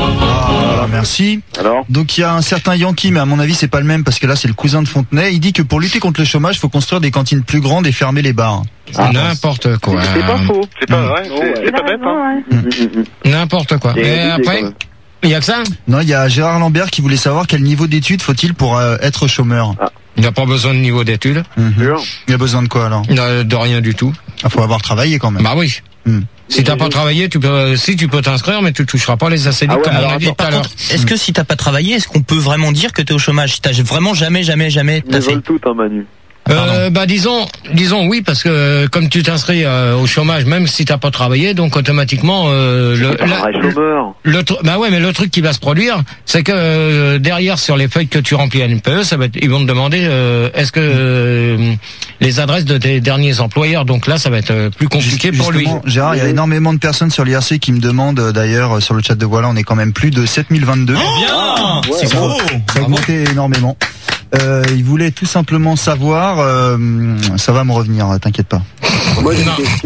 Ah, merci. Alors Donc il y a un certain Yankee, mais à mon avis c'est pas le même parce que là c'est le cousin de Fontenay. Il dit que pour lutter contre le chômage, il faut construire des cantines plus grandes et fermer les bars. Ah, N'importe quoi. c'est pas faux. C'est pas Mm. vrai, Oh, c'est ouais. c'est il a pas bête. raison, Hein. ouais. Mm, mm, mm. N'importe quoi. Il y a Et une idée, après, quand même. il y a que ça? Non, il y a Gérard Lambert qui voulait savoir quel niveau d'études faut-il pour euh, être chômeur. Il n'a pas besoin de niveau d'études. Mhm. Sûr. Il a besoin de quoi alors? De, de rien du tout. Il faut avoir travaillé quand même. Bah oui. Hmm. Si t'as pas travaillé, tu peux, si tu peux t'inscrire, mais tu toucheras pas les A C D Ah ouais, comme on alors a dit Mais tout par à l'heure. contre, est-ce que si t'as pas travaillé, est-ce qu'on peut vraiment dire que t'es au chômage? Si t'as vraiment jamais, jamais, jamais Ils t'as fait? veulent tout, hein, Manu. Euh, bah disons, disons oui, parce que euh, comme tu t'inscris euh, au chômage, même si t'as pas travaillé, donc automatiquement euh, le, C'est pas un vrai la- chômeur. le tru- bah ouais, mais le truc qui va se produire, c'est que euh, derrière sur les feuilles que tu remplis à N P E, ça va être, ils vont te demander euh, est-ce que euh, les adresses de tes derniers employeurs, donc là ça va être euh, plus compliqué Juste- pour lui. justement, Gérard, il y a énormément de personnes sur l'I R C qui me demandent, euh, d'ailleurs, euh, sur le chat de Voilà, on est quand même plus de sept mille vingt-deux. Bien! C'est ça, gros! ça a augmenté énormément. Euh, il voulait tout simplement savoir, euh, ça va me revenir, t'inquiète pas. Moi j'ai une question.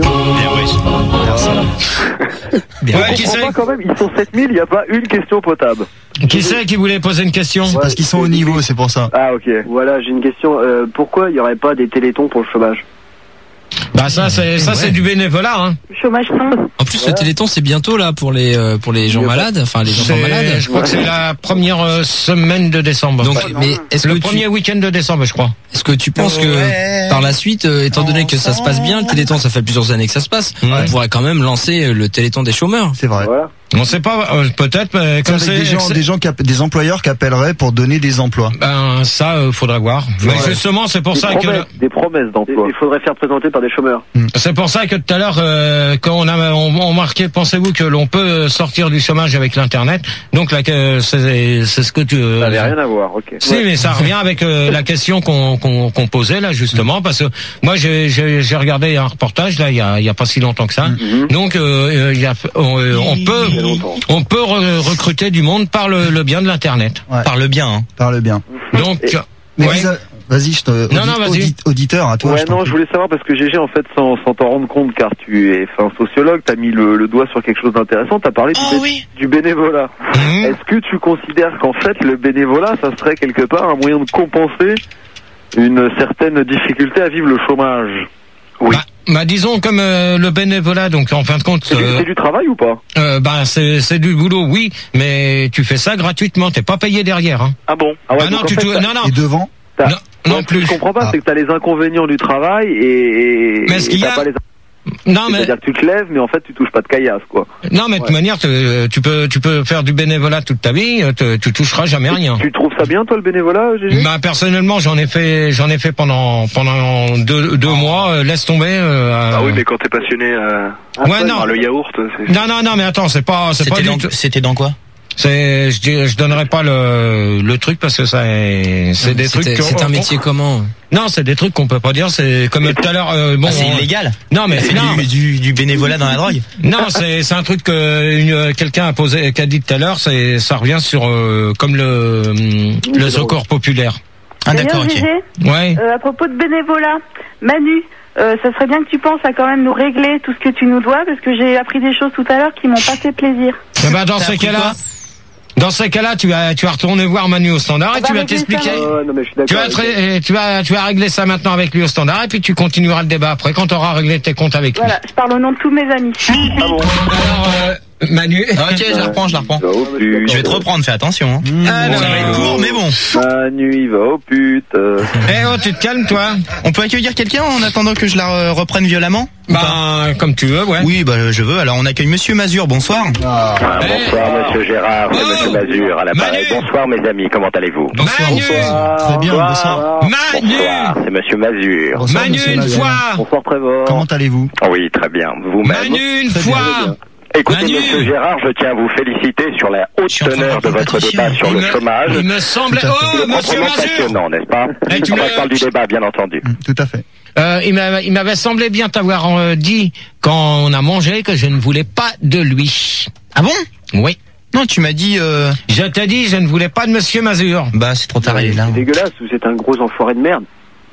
Bien. Ouais, Je qui comprends c'est pas quand même, ils sont sept mille, il n'y a pas une question potable. Qui c'est qui voulait poser une question? C'est parce qu'ils sont au niveau, c'est pour ça. Ah ok. Voilà, j'ai une question. Euh, pourquoi il n'y aurait pas des télétons pour le chômage? Bah ça c'est ça c'est du bénévolat. Hein. Chômage sans. En plus, le Téléthon, c'est bientôt là pour les euh, pour les gens malades, enfin les enfants C'est- malades. Je crois que c'est la première euh, semaine de décembre. Donc, Enfin, mais est-ce le que premier tu, week-end de décembre, je crois. est-ce que tu penses que par la suite, euh, étant donné que ça se passe bien, le Téléthon, ça fait plusieurs années que ça se passe, Ouais. on pourrait quand même lancer euh, le Téléthon des chômeurs. C'est vrai. Voilà. On sait pas, euh, peut-être, mais comme C'est c'est des gens, des gens qui app- des employeurs qui appelleraient pour donner des emplois. Ben ça, euh, faudrait voir. Mais Ouais. justement, c'est pour Des ça que promesses, Des promesses d'emploi. Il faudrait faire présenter par des chômeurs. c'est pour ça que tout à l'heure, euh, quand on a on, on marqué, pensez-vous que l'on peut sortir du chômage avec l'internet. Donc là, que c'est c'est ce que tu. euh, Ça n'avait rien à voir, ok. Si, mais ça revient avec euh, la question qu'on qu'on qu'on posait là justement, parce que moi j'ai j'ai j'ai regardé un reportage là il y a il y a pas si longtemps que ça. Donc euh, il y a on, euh, on peut on peut re- recruter du monde par le, le bien de l'internet. Ouais. Par le bien, hein. Par le bien. Donc Mais ouais. vous a- Vas-y, je te. Non, non, audi- vas-y. audi- auditeur, à toi. Ouais, je t'en non, prie. je voulais savoir parce que G G, en fait, sans, sans t'en rendre compte, car tu es enfin, sociologue, t'as mis le, le doigt sur quelque chose d'intéressant, t'as parlé du, Oh bé- oui. du bénévolat. Mhm. Est-ce que tu considères qu'en fait, le bénévolat, ça serait quelque part un moyen de compenser une certaine difficulté à vivre le chômage? Bah, bah, disons comme euh, le bénévolat, donc en fin de compte, C'est du, euh, c'est du travail ou pas? euh, bah c'est c'est du boulot, oui, mais tu fais ça gratuitement, t'es pas payé derrière. Hein. Ah bon? Ah ouais, Ah non, donc en tu fait, tou- t'as- non non Et devant t'as- non, non ouais, ce que plus. je comprends pas, Ah. c'est que t'as les inconvénients du travail et, et Mais ce qu'il et y t'as a- pas les... Non mais C'est-à-dire que tu te lèves, mais en fait, tu touches pas de caillasse, quoi. non mais de toute manière, te- tu peux tu peux faire du bénévolat toute ta vie, te- tu toucheras jamais rien. Tu trouves ça bien, toi, le bénévolat, G G? Bah personnellement, j'en ai fait j'en ai fait pendant pendant deux deux mois. euh, laisse tomber. euh, Ah oui, euh, mais quand t'es passionné euh, ouais non. par le yaourt, c'est... Non non non mais attends, c'est pas c'est pas C'était du dans, tout. c'était dans quoi? C'est je dis- je donnerai pas le le truc parce que ça est- c'est des trucs. C'était- qu'on- C'est un métier comment? Non, c'est des trucs qu'on peut pas dire. C'est comme tout à l'heure. euh, bon, Ah, c'est on- illégal. Non, mais C'est non, du, du, du bénévolat dans la drogue. non, c'est c'est un truc que une- euh, quelqu'un a posé, qu'a dit tout à l'heure. C'est ça revient sur euh, comme le hum, le secours populaire. Ah d'accord, D'ailleurs, ok. Gégé, Ouais. euh, à propos de bénévolat, Manu, euh, ça serait bien que tu penses à quand même nous régler tout ce que tu nous dois, parce que j'ai appris des choses tout à l'heure qui m'ont pas fait plaisir. Eh ben, dans T'as ces appris cas-là, quoi dans ces cas-là, tu vas tu vas retourner voir Manu au standard et On va tu vas régler ça, t'expliquer. Manu. Ouais, non, mais je suis Tu d'accord. vas, avec te ré- tu vas tu vas régler ça maintenant avec lui au standard et puis tu continueras le débat après quand tu auras réglé tes comptes avec lui. Voilà, je parle au nom de tous mes amis. Alors euh, Manu. Ah, ok, je la reprends, je la reprends. Il va au pute. Je vais te reprendre, fais attention. Hein. Alors, Ça va être court, mais bon. Manu, il va au pute. euh. Eh oh, tu te calmes toi. On peut accueillir quelqu'un en attendant que je la euh, reprenne violemment? Bah comme tu veux, ouais. Oui, bah je veux. Alors on accueille Monsieur Mazur. Bonsoir. Ah, bonsoir, monsieur Gérard, c'est Oh, monsieur Mazur à l'appareil. Manu. Bonsoir, mes amis, comment allez-vous? Bonsoir. Manu. Très bien, bonsoir. Manu. Bonsoir, c'est monsieur Mazur. Bonsoir, Manu monsieur une Mazur. fois. Bonsoir, Trevor. Comment allez-vous? Oui, très bien. Vous-même? Manu une Très bien, fois. très bien. Écoutez, Manu. monsieur Gérard, je tiens à vous féliciter sur la haute Je suis en train de teneur de remplir votre Patricia. débat sur Il le me- chômage. Il me semblait. Tout à fait. Oh, C'est monsieur proprement Mazur. passionnant, n'est-ce pas? Eh, tu Enfin, me- je parle du débat, bien entendu. Mm, Tout à fait. Euh, il m'avait il m'avait semblé bien t'avoir euh, dit quand on a mangé que je ne voulais pas de lui. Ah bon? Oui. Non, tu m'as dit. Euh... Je t'ai dit je ne voulais pas de monsieur Mazur. Bah c'est trop tard, il est là. C'est dégueulasse, vous êtes un gros enfoiré de merde.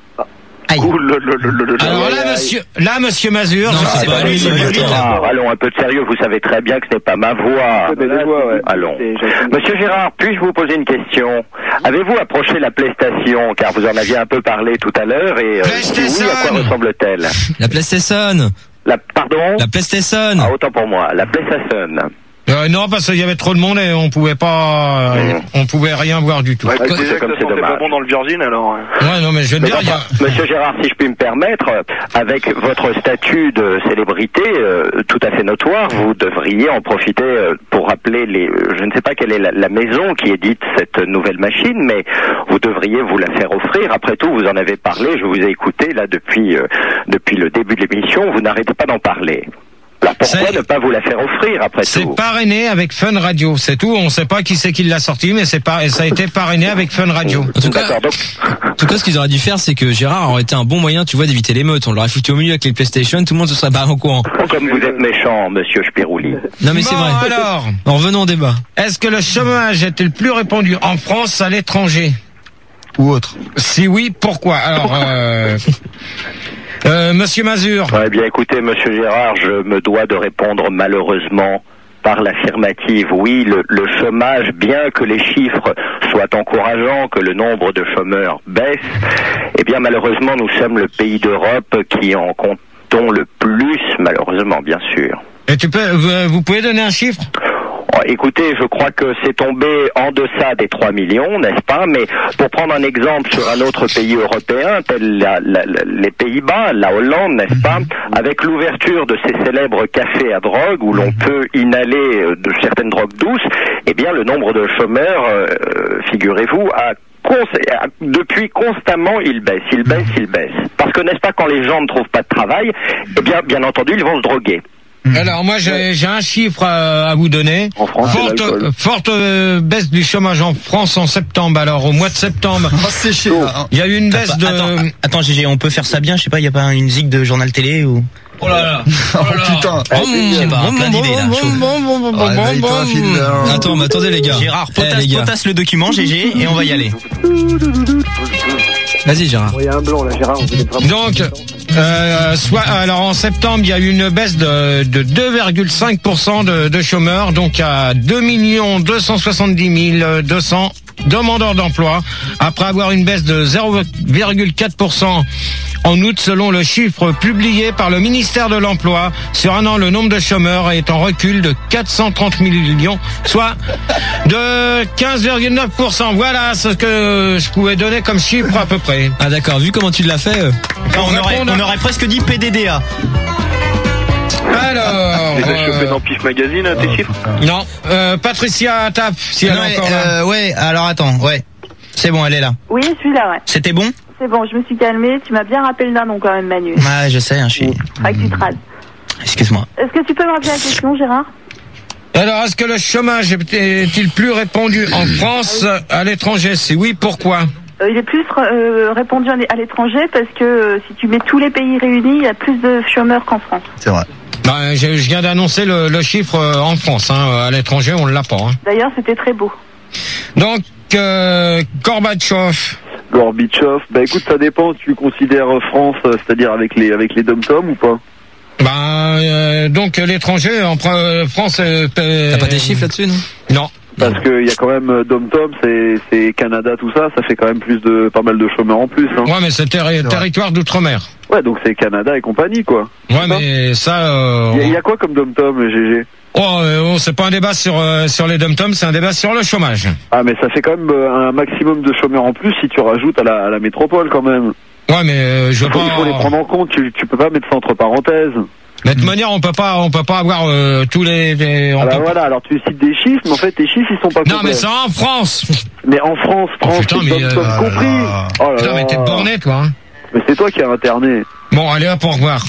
Aïe. Ouh, le, le, le, le, le- Alors là, monsieur, là, monsieur Mazur, Non, je c'est sais pas pas lui, lui, c'est c'est lui. lui. Ah, allons, un peu de sérieux, vous savez très bien que ce n'est pas ma voix. C'est des voix, ouais. Allons. C'est- j'ai- Monsieur Gérard, puis-je vous poser une question? Avez-vous approché la PlayStation, car vous en aviez un peu parlé tout à l'heure, et euh, si oui, à quoi ressemble-t-elle? La PlayStation. La, pardon? La PlayStation. Ah, autant pour moi, la PlayStation. Euh, non, parce qu'il y avait trop de monde et on pouvait pas, euh, Mmh. on pouvait rien voir du tout. Ouais, Ouais, tu disais que comme ça c'est sentait pas dommage. bon dans le Virgin, alors... euh. non, mais je vais te Mais dire, il y a- enfin, Monsieur Gérard, si je puis me permettre, euh, avec votre statut de célébrité euh, tout à fait notoire, vous devriez en profiter euh, pour rappeler les... euh, je ne sais pas quelle est la, la maison qui édite cette nouvelle machine, mais vous devriez vous la faire offrir. Après tout, vous en avez parlé, je vous ai écouté là depuis, euh, depuis le début de l'émission, vous n'arrêtez pas d'en parler. Alors pourquoi C'est- ne pas vous la faire offrir après c'est tout? parrainé avec Fun Radio, c'est tout. On sait pas qui c'est qui l'a sorti, mais c'est pas, ça a été parrainé avec Fun Radio. En tout cas, D'accord, donc... en tout cas, ce qu'ils auraient dû faire, c'est que Gérard aurait été un bon moyen, tu vois, d'éviter l'émeute. On l'aurait foutu au milieu avec les PlayStation, tout le monde se serait barré au courant. Comme vous êtes méchant, monsieur Spirouli. Non mais c'est Bon, vrai. alors, En revenant au débat. est-ce que le chômage est-il plus répandu en France à l'étranger? Ou autre. Si oui, pourquoi? Alors, euh, euh, monsieur Mazur. Eh bien, écoutez, monsieur Gérard, je me dois de répondre malheureusement par l'affirmative. Oui, le, le chômage, bien que les chiffres soient encourageants, que le nombre de chômeurs baisse, eh bien, malheureusement, nous sommes le pays d'Europe qui en comptons le plus, malheureusement, bien sûr. Et tu peux, vous, vous pouvez donner un chiffre? Oh, écoutez, je crois que c'est tombé en deçà des trois millions, n'est-ce pas? Mais pour prendre un exemple sur un autre pays européen, tel la, la, la, les Pays-Bas, la Hollande, n'est-ce pas? Avec l'ouverture de ces célèbres cafés à drogue où l'on peut inhaler de certaines drogues douces, eh bien le nombre de chômeurs, euh, figurez-vous, a depuis constamment, il baisse, il baisse, il baisse. Parce que n'est-ce pas, quand les gens ne trouvent pas de travail, eh bien, bien entendu, ils vont se droguer. Alors moi j'ai, j'ai un chiffre à, à vous donner. En France, forte forte euh, baisse du chômage en France en septembre. Alors au mois de septembre, Oh, c'est chier, là, hein. il y a eu une baisse de. Attends, attends, Gégé, on peut faire ça bien, je sais pas, il y a pas une zig de journal télé ou... Oh là là. Oh putain. Je sais pas, plein d'idées là. chaud. Réveille-toi, Phil. Attends, mais attendez les gars. Gérard, Eh, potasse, les gars. potasse le document, Gégé, et on va y aller. Vas-y Gérard. Il y a un blanc là, Gérard, vous êtes vraiment... Donc, euh, soit, alors en septembre, il y a eu une baisse de, de deux virgule cinq pour cent de, de chômeurs, donc à deux millions deux cent soixante-dix mille deux cents demandeurs d'emploi, après avoir une baisse de zéro virgule quatre pour cent en août, selon le chiffre publié par le ministère de l'Emploi. Sur un an, le nombre de chômeurs est en recul de quatre cent trente millions, soit de quinze virgule neuf pour cent. Voilà ce que je pouvais donner comme chiffre à peu près. Ah d'accord, vu comment tu l'as fait. euh, On aurait, on aurait presque dit P D D A. Alors, Les as chopés euh, dans Pif Magazine, tes chiffres? non, euh, Patricia Taf, si elle Non, est encore là. euh, ouais, alors attends, ouais. C'est bon, elle est là. Oui, je suis là, ouais. C'était bon? C'est bon, je me suis calmée. Tu m'as bien rappelé le nom quand même, Manu. Ouais, je sais, hein, je suis... Faudrait que tu te rases. Excuse-moi. Est-ce que tu peux me rappeler la question, Gérard? Alors, est-ce que le chômage est-il plus répandu en France, à l'étranger? Si oui, pourquoi? Euh, il est plus euh, répandu à l'étranger parce que euh, si tu mets tous les pays réunis, il y a plus de chômeurs qu'en France. C'est vrai. Ben, je, je viens d'annoncer le, le chiffre euh, en France. Hein, à l'étranger, on ne l'a pas. Hein. D'ailleurs, c'était très beau. Donc, euh, Gorbatchev. Gorbatchev, bah écoute, ça dépend. Tu considères France, euh, c'est-à-dire avec les avec les dom-toms ou pas? Ben, euh, donc l'étranger, en euh, France. Euh, T'as pas des chiffres là-dessus, non? Non. Parce qu'il y a quand même euh, dom-tom, c'est c'est Canada, tout ça, ça fait quand même plus de pas mal de chômeurs en plus. Hein. Ouais, mais c'est terri- territoire d'outre-mer. Ouais, donc c'est Canada et compagnie, quoi. Ouais, mais ça. Euh, Il y, a- y a quoi comme dom-tom, G G? Oh, euh, oh, c'est pas un débat sur euh, sur les dom-toms, c'est un débat sur le chômage. Ah, mais ça fait quand même euh, un maximum de chômeurs en plus si tu rajoutes à la, à la métropole quand même. Ouais, mais euh, je Il veux faut, pas. il faut les prendre en compte. Tu tu peux pas mettre ça entre parenthèses. Mais de toute manière, on peut pas, on peut pas avoir euh, tous les. les- on Ah bah peut pas- voilà. Alors tu cites des chiffres, mais en fait tes chiffres ils sont pas Non, complets. mais c'est en France. Mais en France, France, putain, c'est mais, dom-tom euh, compris. Oh là Putain, là. mais t'es borné, toi. Hein. Mais c'est toi qui as interné. Bon, allez hop, au revoir.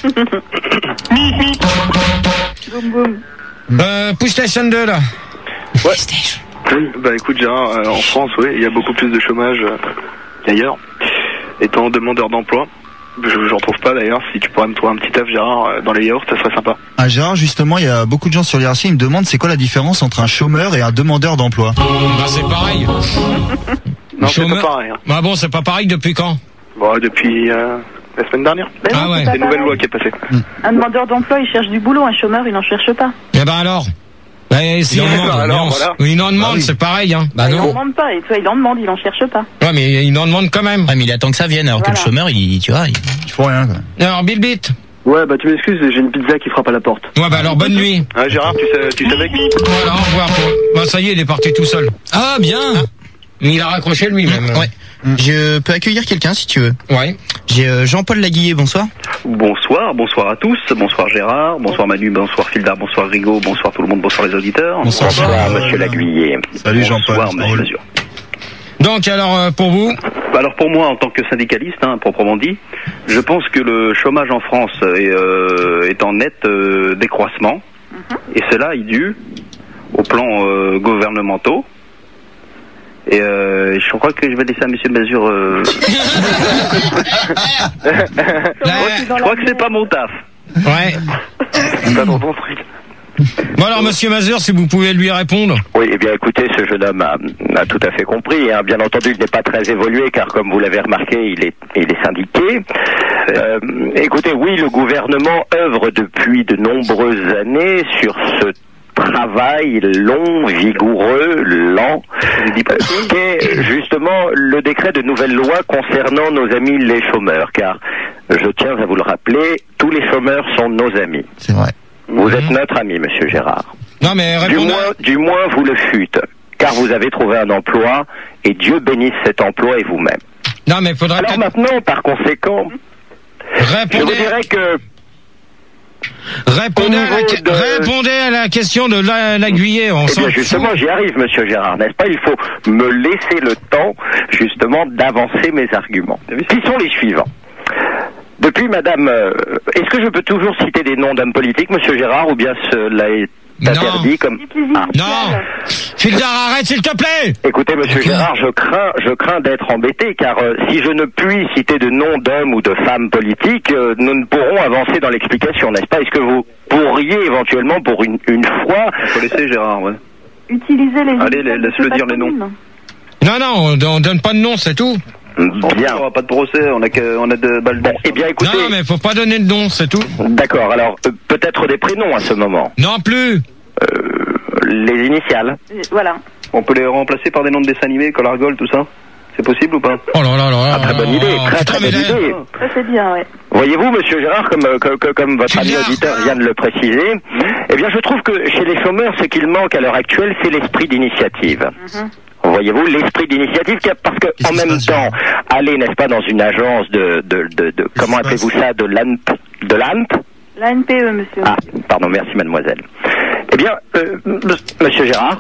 Boum, boum. euh, PlayStation deux là. Ouais. Oui, bah écoute Gérard, euh, en France, oui, il y a beaucoup plus de chômage euh, qu'ailleurs. Étant demandeur d'emploi, je j'en trouve pas d'ailleurs. Si tu pourrais me trouver un petit taf, Gérard, euh, dans les yaourts, ça serait sympa. Ah, Gérard, justement, il y a beaucoup de gens sur l'I R C, ils me demandent c'est quoi la différence entre un chômeur et un demandeur d'emploi. Bah, c'est pareil. Non, c'est Chômeur- pas pareil. Hein. Bah bon, c'est pas pareil depuis quand? Bon, depuis euh, la semaine dernière. Ben non, Ah ouais. c'est C'est pas une nouvelle pareil. loi qui est passée. Un demandeur d'emploi, il cherche du boulot. Un chômeur, il n'en cherche pas. Eh ben alors. Bah, si Il en on demande, demande, alors, mais on- voilà. oui, il en demande, Ah oui. c'est pareil. Hein. Bah il n'en non. demande pas. Et toi, il en demande, il n'en cherche pas. Ouais, mais il en demande quand même. Ouais, mais il attend que ça vienne, alors que Voilà. le chômeur, il, tu vois, il... Il faut rien, quoi. Alors, Bill Beat. Ouais, bah tu m'excuses, j'ai une pizza qui frappe à la porte. Ouais, bah alors, bonne nuit. Ah, Gérard, tu, sais, tu savais que... Voilà, au revoir. Bah ça y est, il est parti tout seul. Ah bien. Il a raccroché lui-même. Ouais. Je peux accueillir quelqu'un si tu veux. Ouais. J'ai euh, Jean-Paul Laguillet, bonsoir. Bonsoir, bonsoir à tous, bonsoir Gérard, bonsoir Manu, bonsoir Fildar, bonsoir Rigaud, bonsoir tout le monde, bonsoir les auditeurs. Bonsoir. Bonsoir, monsieur Laguillet. Salut Jean-Paul. Bonsoir Monsieur Mazur. Donc alors euh, pour vous, Alors pour moi, en tant que syndicaliste, hein, proprement dit, je pense que le chômage en France est, euh, est en net euh, décroissement, et cela est dû aux plans euh, gouvernementaux. Et euh, je crois que je vais laisser à Monsieur Mazur. Euh... je crois que c'est pas mon taf. ouais. C'est pas dans ton truc. Bon alors Monsieur Mazur, si vous pouvez lui répondre. Oui, eh bien écoutez, ce jeune homme a, a tout à fait compris. Hein. Bien entendu, il n'est pas très évolué, car comme vous l'avez remarqué, il est, il est syndiqué. Euh, écoutez, oui, le gouvernement œuvre depuis de nombreuses années sur ce travail long, vigoureux, lent, qu'est justement le décret de nouvelle loi concernant nos amis les chômeurs, car je tiens à vous le rappeler, tous les chômeurs sont nos amis. C'est vrai. Vous êtes notre ami, monsieur Gérard. Non, mais du répondez. moins, du moins, vous le fûtes. Car vous avez trouvé un emploi, et Dieu bénisse cet emploi et vous-même. Non, mais faudrait Alors maintenant, par conséquent, Répondez. je vous dirais que... Répondez à, la, de... répondez à la question de la, l'aiguillé. On Eh s'en bien, fout. justement, j'y arrive, monsieur Gérard, n'est-ce pas? Il faut me laisser le temps, justement, d'avancer mes arguments. Qui sont les suivants? Depuis, madame, euh, est-ce que je peux toujours citer des noms d'hommes politiques, monsieur Gérard, ou bien cela est interdit comme... Ah. Non. Fildar, arrête, s'il te plaît. Écoutez, monsieur okay. Gérard, je crains, je crains d'être embêté, car euh, si je ne puis citer de noms d'hommes ou de femmes politiques, euh, nous ne pourrons avancer dans l'explication, n'est-ce pas? Est-ce que vous pourriez éventuellement, pour une, une fois... Il faut laisser Gérard, ouais. Utiliser les... Allez, laisse-le dire les noms. Non, non, on, on donne pas de nom, c'est tout. Bien. On n'aura pas de procès, on a, que, on a de balles bon, eh bien, écoutez... Non, mais faut pas donner de nom, c'est tout. D'accord, alors, euh, peut-être des prénoms à ce moment. Non plus. Euh, les initiales. Voilà. On peut les remplacer par des noms de dessins animés, Collargol, tout ça? C'est possible ou pas? Oh là là là là. Ah, très bonne idée, très putain, très bonne là... idée. Ça c'est bien, ouais. Voyez-vous, monsieur Gérard, comme, comme, comme votre ami auditeur vient de le préciser, eh bien, je trouve que chez les chômeurs, ce qu'il manque à l'heure actuelle, c'est l'esprit d'initiative. Mm-hmm. Voyez-vous, l'esprit d'initiative, parce que en même temps, aller, n'est-ce pas, dans une agence de, de, de, de comment appelez-vous ça, de l'A N P, de l'A N P? L'A N P E, monsieur. Ah, pardon, merci, mademoiselle. Eh bien, euh, monsieur Gérard.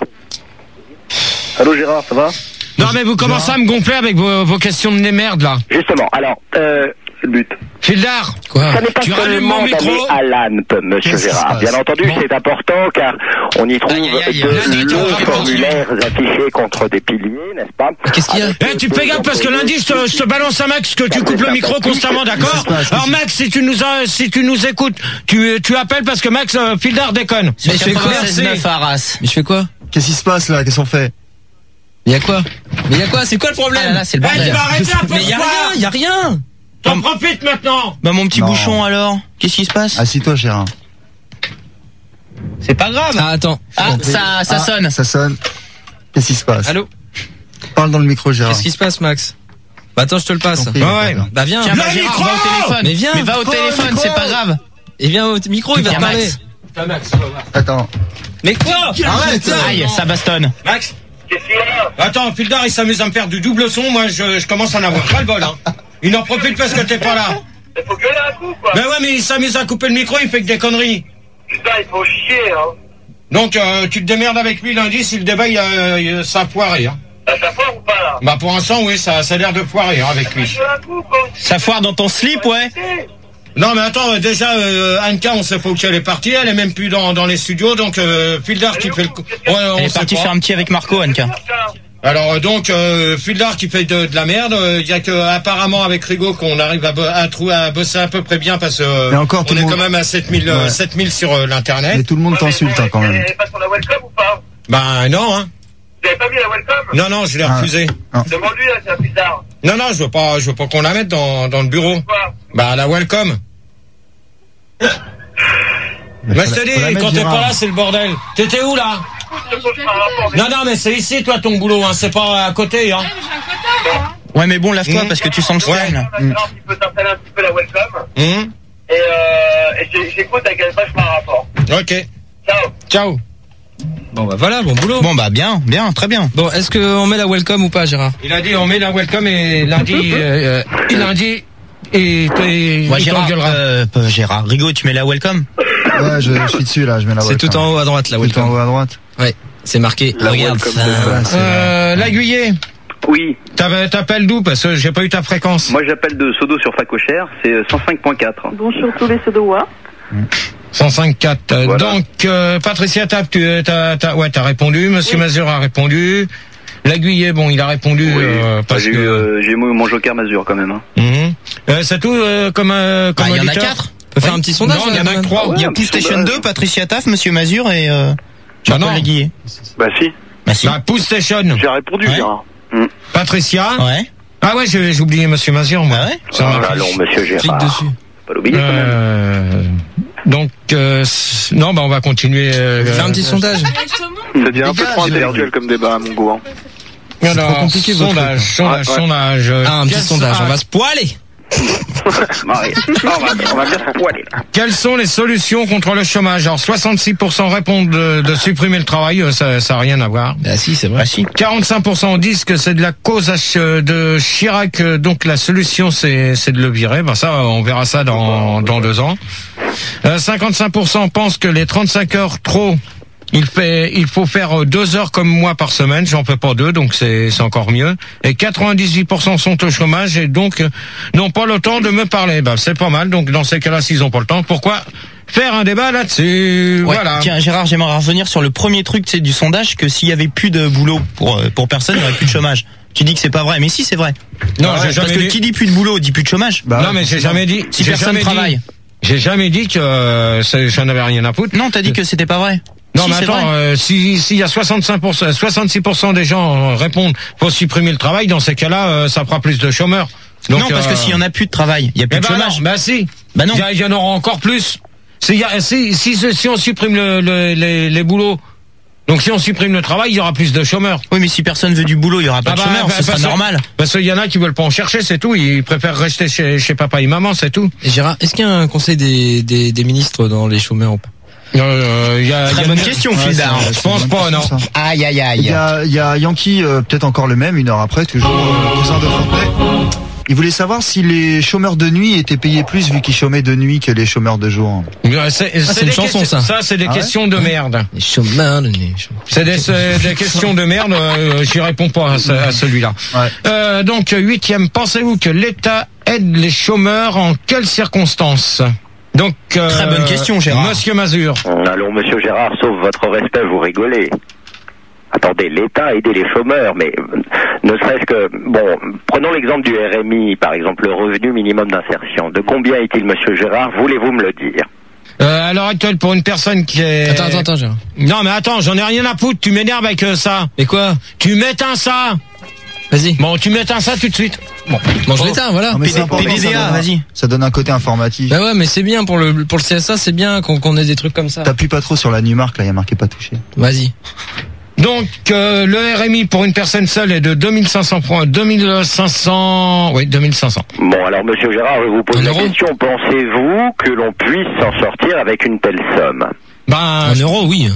Allô, Gérard, ça va? Non, mais vous commencez à me gonfler avec vos, vos questions de nez merde, là. Justement, alors, euh... c'est le but. Fildar, quoi? Ça n'est pas tu seulement d'aller à l'A N P, monsieur Gérard. Bien entendu, bon. C'est important car on y trouve aïe, aïe, aïe. de longs formulaires affichés contre des piliers, n'est-ce pas? Qu'est-ce qu'il y a? Eh, tu fais gaffe parce que lundi, je te, je te balance à Max que tu coupes le micro constamment, d'accord? Alors Max, si tu nous as, si tu nous écoutes, tu, tu appelles parce que Max, euh, Fildar déconne. Mais je fais quoi? Mais je fais quoi? Qu'est-ce qui se passe là? Qu'est-ce qu'on fait? Mais y'a quoi? Mais y'a quoi? C'est quoi le problème? Ah là, là, c'est le bordel. Eh, tu vas arrêter un peu. Mais y'a rien, y'a rien. T'en profites maintenant. Bah mon petit non. bouchon alors, qu'est-ce qui se passe? Assis-toi, Gérard. C'est pas grave. Ah attends. Ah ça, ça ah, sonne. Ça sonne. Qu'est-ce qui se passe? Allô? Parle dans le micro, Gérard. Qu'est-ce qui se passe, Max? Bah attends, je te le passe. Prie, ouais, ouais. Bah viens. Tiens, bah, Gérard, va au téléphone. Mais viens. Mais va au téléphone, c'est pas grave. Et viens au micro, il va te parler. Max. Attends. Mais quoi? Arrête. Aïe, ça bastonne. Max. Attends, Fildar, il s'amuse à me faire du double son. Moi, je, je commence à en avoir pas le bol, hein. Il en profite parce que t'es pas là. Il faut gueuler un coup, quoi. Mais ouais, mais il s'amuse à couper le micro, il fait que des conneries. Putain, il faut chier, hein. Donc, euh, tu te démerdes avec lui lundi si le débat, il a, euh, ça a foiré, hein. Ça, ça foire ou pas, là? Bah, pour l'instant, oui, ça, ça a l'air de foirer, hein, avec lui. Ça foire dans ton slip, ouais. Non, mais attends, déjà, euh, Anka, on sait pas où elle est partie, elle est même plus dans, dans les studios, donc, euh, Fildar qui fait le coup. Ouais, on elle est partie faire un petit avec Marco, Anka. Alors donc euh, Fildar qui fait de, de la merde, il euh, y a que apparemment avec Rigaud qu'on arrive à, à, trouver, à bosser à peu près bien parce que euh, encore, on est monde... quand même à sept mille, ouais. sept mille sur euh, l'internet. Mais tout le monde t'insulte hein, quand même. Vous avez pas sur la welcome ou pas? Bah non hein. Vous avez pas mis la welcome? Non non, je l'ai ah. refusé. Ah. Demande-lui là, c'est un Fildar. Non non, je veux pas, je veux pas qu'on la mette dans, dans le bureau. Quoi? Bah la welcome. Mais bah, je te dis, quand t'es pas là, c'est le bordel. T'étais où là? Non, non, mais c'est ici, toi, ton boulot, hein. C'est pas à côté, hein. Ouais, mais bon, lave-toi, mmh. parce que tu sens le ouais. stern. Mmh. Tu peux t'installer un petit peu la welcome. Mmh. Et, euh, et j'écoute avec un vachement rapport. Ok. Ciao. Ciao. Bon, bah voilà, bon boulot. Bon, bah bien, bien, très bien. Bon, est-ce qu'on met la welcome ou pas, Gérard? Il a dit, on met la welcome et lundi, euh, et lundi, et, et, ouais, Gérard, euh, Gérard, Rigaud, tu mets la welcome? Ouais, je, je suis dessus là, je mets la welcome. C'est tout en haut à droite, la welcome. Tout en haut à droite. Ouais, c'est marqué. La regarde ça. Euh, L'Aiguillé. Oui. T'appelles d'où? Parce que j'ai pas eu ta fréquence. Moi, j'appelle de Sodo sur Facochère, c'est cent cinq point quatre. Bonjour tous les Sodois. cent cinq point quatre. Voilà. Donc, euh, Patricia Tape, tu t'as, t'as, ouais, t'as répondu. Monsieur oui. Mazur a répondu. L'Aiguillé, bon, il a répondu. Oui. Euh, parce j'ai que eu, euh, j'ai eu mon joker Mazur quand même. Hein. Mmh. Euh, c'est tout euh, comme euh, comme bah, il y en a auditeur. quatre. On peut faire un petit sondage. Non, il y en a que trois. Il y a PlayStation deux, Patricia Taff, Monsieur Mazur et euh, Jean-Paul Léguillet. Bah si. Bah si. Bah, PlayStation. J'ai répondu, ouais. Gérard. Mmh. Patricia. Ouais. Ah ouais, j'ai, j'ai oublié Monsieur Mazur, moi. Ah ouais. Ça ah, allons, Monsieur Gérard. Clique dessus. Pas l'oublier quand même. Euh, donc euh, non, bah on va continuer. Euh, faire un petit euh, sondage. Ça devient un peu trop intellectuel comme débat à mon goût. Hein. C'est trop compliqué. Sondage, sondage, sondage. Ah, un petit sondage. On va se poiler. on va, on va bien se poiler. Quelles sont les solutions contre le chômage? Alors soixante-six pour cent répondent de, de supprimer le travail, ça ça a rien à voir. Ah si, c'est vrai. Ah, si. quarante-cinq pour cent disent que c'est de la cause de Chirac, donc la solution c'est c'est de le virer. Ben ça, on verra ça dans dans deux ans. Euh, cinquante-cinq pour cent pensent que les trente-cinq heures trop, il fait, il faut faire deux heures comme moi par semaine. J'en fais pas deux, donc c'est, c'est encore mieux. Et quatre-vingt-dix-huit pour cent sont au chômage et donc n'ont pas le temps de me parler. Ben c'est pas mal. Donc dans ces cas-là, s'ils ont pas le temps, pourquoi faire un débat là-dessus? Ouais, voilà. Tiens, Gérard, j'aimerais revenir sur le premier truc, c'est du sondage, que s'il y avait plus de boulot pour pour personne, il y aurait plus de chômage. Tu dis que c'est pas vrai, mais si, c'est vrai. Non, ah ouais, j'ai jamais parce que dit... qui dit plus de boulot dit plus de chômage. Bah, non, mais j'ai jamais dit. Si j'ai personne jamais travaille. Dit, j'ai jamais dit que euh, j'en avais rien à foutre. Non, t'as dit que c'était pas vrai. Non, si, mais attends, euh, si s'il y a soixante-cinq pour cent, soixante-six pour cent des gens répondent pour supprimer le travail, dans ces cas-là, euh, ça fera plus de chômeurs. Donc, non, parce euh... que s'il y en a plus de travail, il y a plus eh de ben chômage. Non, bah si. Bah non. Il y, y en aura encore plus. Si, y a, si, si, si on supprime le, le, les, les boulots, donc si on supprime le travail, il y aura plus de chômeurs. Oui, mais si personne veut du boulot, il y aura pas ah de bah, chômeurs, bah, ce sera normal. Parce qu'il y en a qui veulent pas en chercher, c'est tout. Ils préfèrent rester chez, chez papa et maman, c'est tout. Et Gérard, est-ce qu'il y a un conseil des, des, des ministres dans les chômeurs ou pas? Euh, y a, Très y a bonne une... question, ouais, Fildar. c'est- Je pense pas, non. ça. Aïe, aïe, aïe. Il y a, il y a Yankee, euh, peut-être encore le même, une heure après, toujours euh, cousin de Fontenay. Il voulait savoir si les chômeurs de nuit étaient payés plus vu qu'ils chômaient de nuit que les chômeurs de jour. C'est, c'est, Ah, c'est des une chanson, questions- ça. Ça, c'est des Ah ouais questions de merde. Les chômeurs, les chômeurs. C'est des, c'est des questions de merde. Euh, j'y réponds pas à, ce- à celui-là. Ouais. Euh, donc huitième. Pensez-vous que l'État aide les chômeurs en quelles circonstances? Donc euh, Très bonne question, Gérard. Monsieur Mazur. Allons, monsieur Gérard, sauf votre respect, vous rigolez. Attendez, l'État aider les chômeurs, mais euh, ne serait-ce que... Bon, prenons l'exemple du R M I, par exemple, le revenu minimum d'insertion. De combien est-il, monsieur Gérard? Voulez-vous me le dire? Euh, à l'heure actuelle, pour une personne qui est... Attends, attends, attends, Gérard. Non, mais attends, j'en ai rien à foutre. Tu m'énerves avec euh, ça. Et quoi? Tu m'éteins ça. Vas-y. Bon, tu m'éteins ça tout de suite. Bon, Bon, je l'éteins, voilà. Non, mais c'est P D- important, P D D A, ça donne un- vas-y. Ça donne un côté informatif. Bah ouais, mais c'est bien pour le pour le C S A, c'est bien qu'on qu'on ait des trucs comme ça. T'appuies pas trop sur la Numark, là, il y a marqué pas touché. Vas-y. Donc euh, le R M I pour une personne seule est de deux mille cinq cents points, deux mille cinq cents, oui, deux mille cinq cents. Bon, alors, monsieur Gérard, je vous pose Un la euro question. Pensez-vous que l'on puisse s'en sortir avec une telle somme? Ben, Un euro, oui.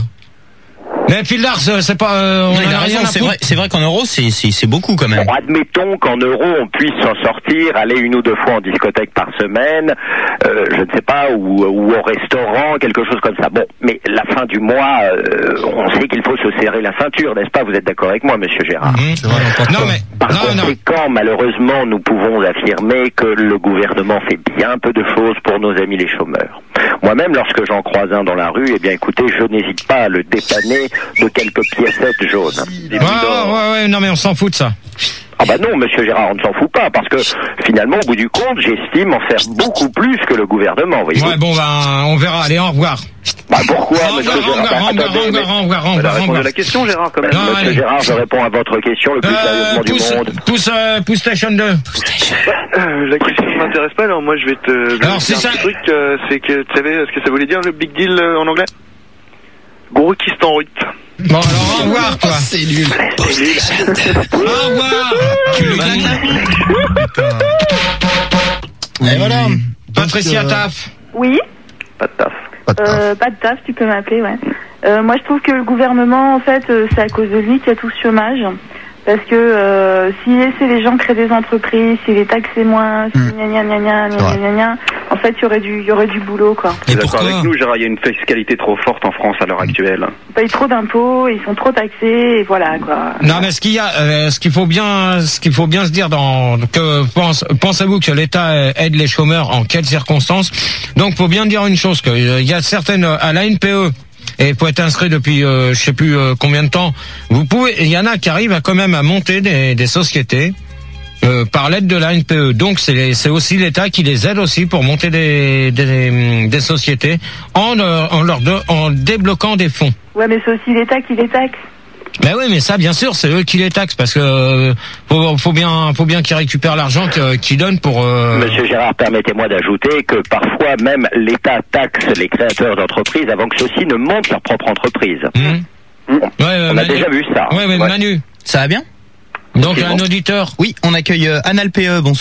mais Fildar, c'est c'est pas, euh, on Non, en il a a rien raison, à c'est foutre. vrai, c'est vrai qu'en euros, c'est, c'est, c'est beaucoup quand même. Bon, admettons qu'en euros, on puisse s'en sortir, aller une ou deux fois en discothèque par semaine, euh, je ne sais pas, ou, ou au restaurant, quelque chose comme ça. Bon, mais la fin du mois, euh, on sait qu'il faut se serrer la ceinture, n'est-ce pas? Vous êtes d'accord avec moi, monsieur Gérard? Mhm. C'est vrai. Non mais, Par non, non. conséquent, malheureusement, nous pouvons affirmer que le gouvernement fait bien peu de choses pour nos amis les chômeurs. Moi-même, lorsque j'en croise un dans la rue, eh bien, écoutez, je n'hésite pas à le dépanner de quelques piécettes jaunes. Ouais, ouais, ouais, ouais, non mais on s'en fout de ça. Ah bah non, monsieur Gérard, on ne s'en fout pas, parce que finalement, au bout du compte, j'estime en faire beaucoup plus que le gouvernement, voyez-vous. Ouais, bon, ben, on verra. Allez, au revoir. Bah pourquoi, Au monsieur revoir, au Gérard? revoir, Bah, au revoir, attendez, au mais- revoir, au revoir, au Elle a revoir, au répondu à revoir. la question, Gérard, quand même. Non, Monsieur allez. Gérard, je réponds à votre question le plus Euh, sérieusement du pousse, monde. pousse, euh, pousse Station deux. Euh, la question ne m'intéresse pas, alors moi je vais te... je vais Alors, te c'est dire un ça- petit truc, euh, c'est que, tu savais ce que ça voulait dire, le big deal euh, en anglais? Grouquistan Ruit. Bon, alors, au revoir, toi. C'est nul. Au revoir. Tu le Oui. Et voilà. Patricia Donc, euh, Taff. Oui, Pas de taf. Pas de taf. euh, pas de taf, tu peux m'appeler, ouais. Euh, moi, je trouve que le gouvernement, en fait, euh, c'est à cause de lui qu'il y a tout ce chômage. Parce que euh, s'il laissait les gens créer des entreprises, s'il les taxait moins, si Hmm. gna gna gna gna gna Ouais. gna gna, en fait, il y aurait du, il y aurait du boulot, quoi. Et D'accord pourquoi? avec nous, Gérard, il y a une fiscalité trop forte en France à l'heure actuelle. Ils payent trop d'impôts, ils sont trop taxés, et voilà, quoi. Non, mais ce qu'il y a, euh, ce qu'il faut bien, ce qu'il faut bien se dire dans, que pense, pensez-vous que l'État euh, aide les chômeurs en quelles circonstances? Donc, faut bien dire une chose, que euh, il y a certaines, à la N P E, et faut être inscrit depuis, euh, je sais plus euh, combien de temps. Vous pouvez, il y en a qui arrivent à quand même à monter des, des sociétés. Euh, par l'aide de la N P E. Donc c'est les- c'est aussi l'État qui les aide aussi pour monter des, des, des sociétés en, leur- en leur de- en débloquant des fonds. Ouais, mais c'est aussi l'État qui les taxe. Ben oui, mais ça, bien sûr, c'est eux qui les taxent parce que euh, faut, faut bien, faut bien qu'ils récupèrent l'argent que- qu'ils donnent pour. Euh... Monsieur Gérard, permettez-moi d'ajouter que parfois même l'État taxe les créateurs d'entreprises avant que ceux-ci ne montent leur propre entreprise. Mmh. On, Ouais, euh, on a Manu- déjà vu ça. Ouais, ouais, Ouais. Manu. Ça va bien? Donc C'est un bon. auditeur. Oui, on accueille euh, Anna L P E, bonsoir.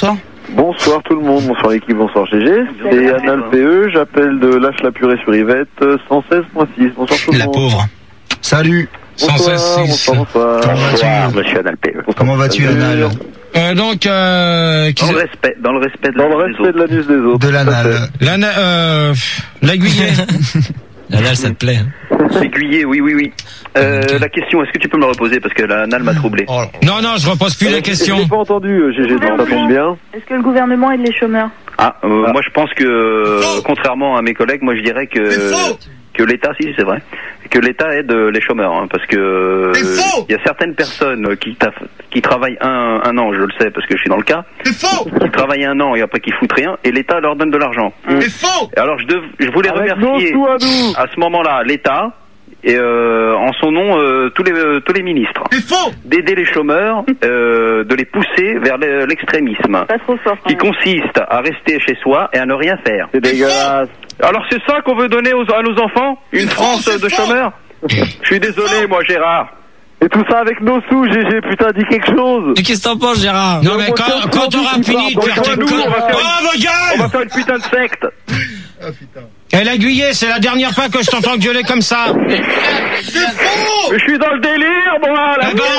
Bonsoir tout le monde, bonsoir l'équipe, bonsoir G G. C'est Anal P E, j'appelle de Lâche la purée sur Yvette, cent seize point six. Bonsoir tout le La monde. pauvre. Salut. cent seize point six. Bonsoir, bonsoir. Comment vas-tu, monsieur Anal P E. Comment vas-tu, Anal? Euh, donc, euh, qui Dans le c'est- respect, dans le respect de Dans le la respect de l'anus des autres. De l'anal. L'ana- euh, l'aiguillet. L'anal, ça te plaît. hein. Aiguillé, oui, oui, oui. Euh, la question, est-ce que tu peux me la reposer parce que l'anal m'a troublé. Non, non, je repose plus la Je question. l'ai pas entendu, euh, G G, donc ça tombe bien. Est-ce que le gouvernement aide les chômeurs? Ah, euh, moi je pense que, euh, contrairement à mes collègues, moi je dirais que que l'État, si c'est vrai, que l'État aide euh, les chômeurs, hein, parce que euh, il y a certaines personnes qui taff- qui travaillent un, un an, je le sais parce que je suis dans le cas, qui travaillent un an et après qui foutent rien, et l'État leur donne de l'argent. C'est faux. Et alors je, dev- je voulais Avec remercier nos sous à nous. à ce moment-là l'État et euh, en son nom euh, tous les euh, tous les ministres d'aider les chômeurs, euh, de les pousser vers le- l'extrémisme Pas trop fort. qui consiste à rester chez soi et à ne rien faire. C'est dégueulasse. Alors c'est ça qu'on veut donner aux, à nos enfants? Une France de chômeurs? Je suis désolé moi Gérard. Et tout ça avec nos sous, G G, putain, dis quelque chose. Et qu'est-ce que t'en penses, Gérard? Non, mais quand, quand t'auras fini de faire tes Nous, on va faire Oh, ma On gueule! va faire une putain de secte. Eh, l'aiguillet, c'est la dernière fois que je t'entends gueuler comme ça. Mais je suis dans le délire moi là. Eh ben,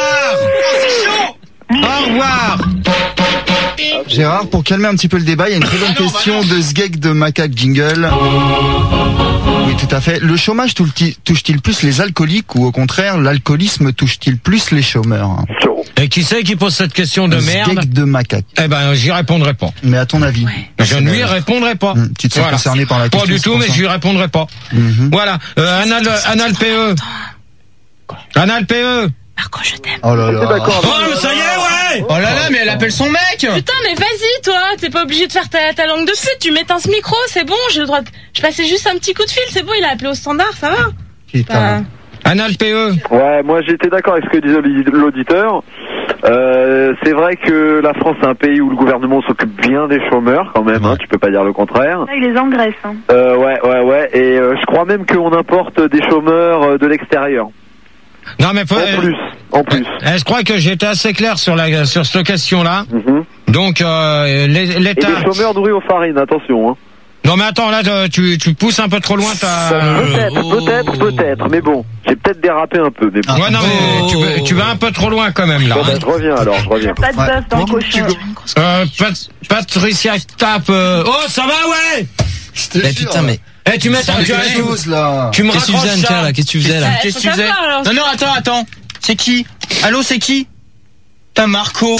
au revoir! Au revoir! Gérard, pour calmer un petit peu le débat, il y a une très bonne question de Sgeg de Macaque Jingle. Oui, tout à fait. Le chômage touche-t-il touche-t-il plus les alcooliques ou au contraire, l'alcoolisme touche-t-il plus les chômeurs? Et qui c'est qui pose cette question de merde? Sgeg de Macaque. Eh ben, j'y répondrai pas. Mais à ton avis? Je ne lui répondrai pas. Hum, Tu te sens Voilà. concerné par la Pas question? du c'est tout, pour mais ça. je lui répondrai pas. Mhm. Voilà. Euh, Anal, Anal P E. Anal P E. Marco, je t'aime. Oh là là. Oh, ça y est, ouais! Oh là là, mais elle appelle son mec. Putain, mais vas-y, toi, t'es pas obligé de faire ta, ta langue de pute, tu m'éteins ce micro, c'est bon, j'ai le droit de... Je passais juste un petit coup de fil, c'est bon, il a appelé au standard, ça va. Putain. Anal P E. Ouais, moi j'étais d'accord avec ce que disait l'audi- l'auditeur. Euh, c'est vrai que la France c'est un pays où le gouvernement s'occupe bien des chômeurs quand même, hein, tu peux pas dire le contraire. Là, il les engraisse. Hein. Euh, ouais, ouais, ouais, et euh, je crois même qu'on importe des chômeurs euh, de l'extérieur. Non, mais faut, En plus, en plus. Eh, je crois que j'étais assez clair sur la sur cette question-là. Mhm. Donc euh, l'É- Et l'État. des chômeurs nourris aux farines, attention. Hein. Non mais attends là tu tu pousses un peu trop loin ta. Peut-être, peut-être, peut-être, mais bon, j'ai peut-être dérapé un peu. Mais bon. Ouais non mais tu, vas- tu vas un peu trop loin quand même là. Bon, bah, je reviens alors, je reviens. Pas de bœuf dans le cochon. Euh, Pat- Patricia tape. euh, Oh ça va ouais. Mais putain, mais. Eh tu mets ta C'est tu, quelque chose là. tu me Qu'est-ce que tu faisais, raccroches Anka, ça. là? Qu'est-ce que tu faisais, là? Ouais, Qu'est-ce faut que tu faisais? savoir, alors. Non, non, attends, attends. C'est qui? Allô, c'est qui? T'as Marco.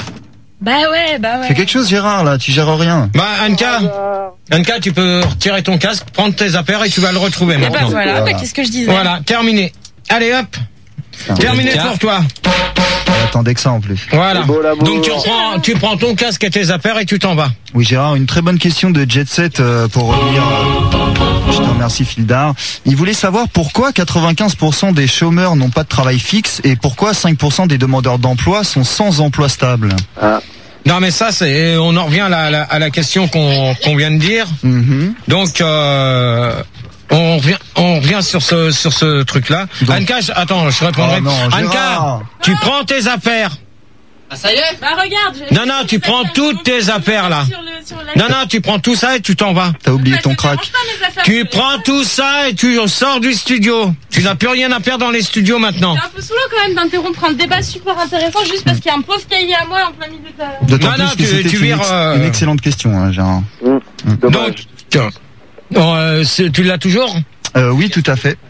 Bah ouais, bah ouais. Fais quelque chose, Gérard, là. Tu gères rien. Bah Anka, Anka tu peux retirer ton casque, prendre tes affaires et tu vas le retrouver Et bah maintenant. voilà, Voilà. bah qu'est-ce que je disais? Voilà, terminé. Allez hop, terminé Anka. pour toi. Attendez que ça en plus. Voilà. C'est beau, l'amour. Donc tu prends, tu prends ton casque et tes affaires et tu t'en vas. Oui, Gérard, une très bonne question de Jet Set euh, pour revenir. euh, je te remercie, Fildar. Il voulait savoir pourquoi quatre-vingt-quinze pour cent des chômeurs n'ont pas de travail fixe et pourquoi cinq pour cent des demandeurs d'emploi sont sans emploi stable. Non mais ça c'est, on en revient à la, la- à la question qu'on qu'on vient de dire. Mhm. Donc euh, on revient, on revient sur ce sur ce truc là. Donc- Anka, je- attends, je répondrai. Oh non, Anka, Gérard. tu prends tes affaires. Ah ça y est? Bah regarde. j'ai- Non non, tu prends toutes tes affaires là. Sur le- sur la- Non non, tu prends tout ça et tu t'en vas. T'as oublié Bah, ton ça crack. dérange pas, mes affaires, Tu je les prends prends. tout ça et tu sors du studio. Tu n'as plus rien à perdre dans les studios maintenant. C'est un peu saoulant quand même d'interrompre un débat super intéressant juste parce qu'il y a un pauvre cahier à moi en plein milieu de la... D'autant Non, plus non, que tu- c'était tu une, vires, ex- euh, une excellente question, hein, Gérard. Mmh. Dommage. Donc, bon, euh, c'est- tu l'as toujours? Euh, oui, tout à fait.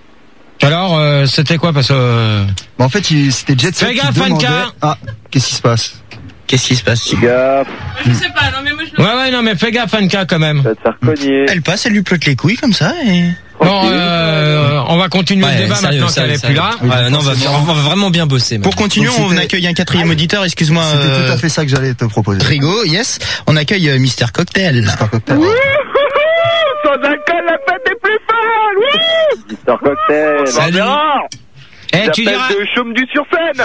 Alors, euh, c'était quoi parce que euh, Bon, en fait, il- c'était Jet Set Fais qui gaffe, demandait... Anka. Ah, qu'est-ce qui se passe? Qu'est-ce qui se passe? Gaffe, Je sais pas, non mais moi je le... Ouais ouais non mais fais gaffe Anka quand même. ça va te faire cogner. Elle passe, elle lui plotte les couilles comme ça et... Bon, euh, on va continuer le débat sérieux, maintenant qu'elle sérieux, est plus là. sérieux. Ouais, non, on va, faire- on va vraiment bien bosser. Pour continuer, Donc, on c'était- accueille un quatrième auditeur, excuse-moi. C'était euh, tout à fait ça que j'allais te proposer. Rigo, yes. On accueille euh, Mister Cocktail. Mister Cocktail. Sans alcool, la fête est plus folle. Oui. Mister Cocktail. Salut. Eh tu diras, de chaume du sur scène.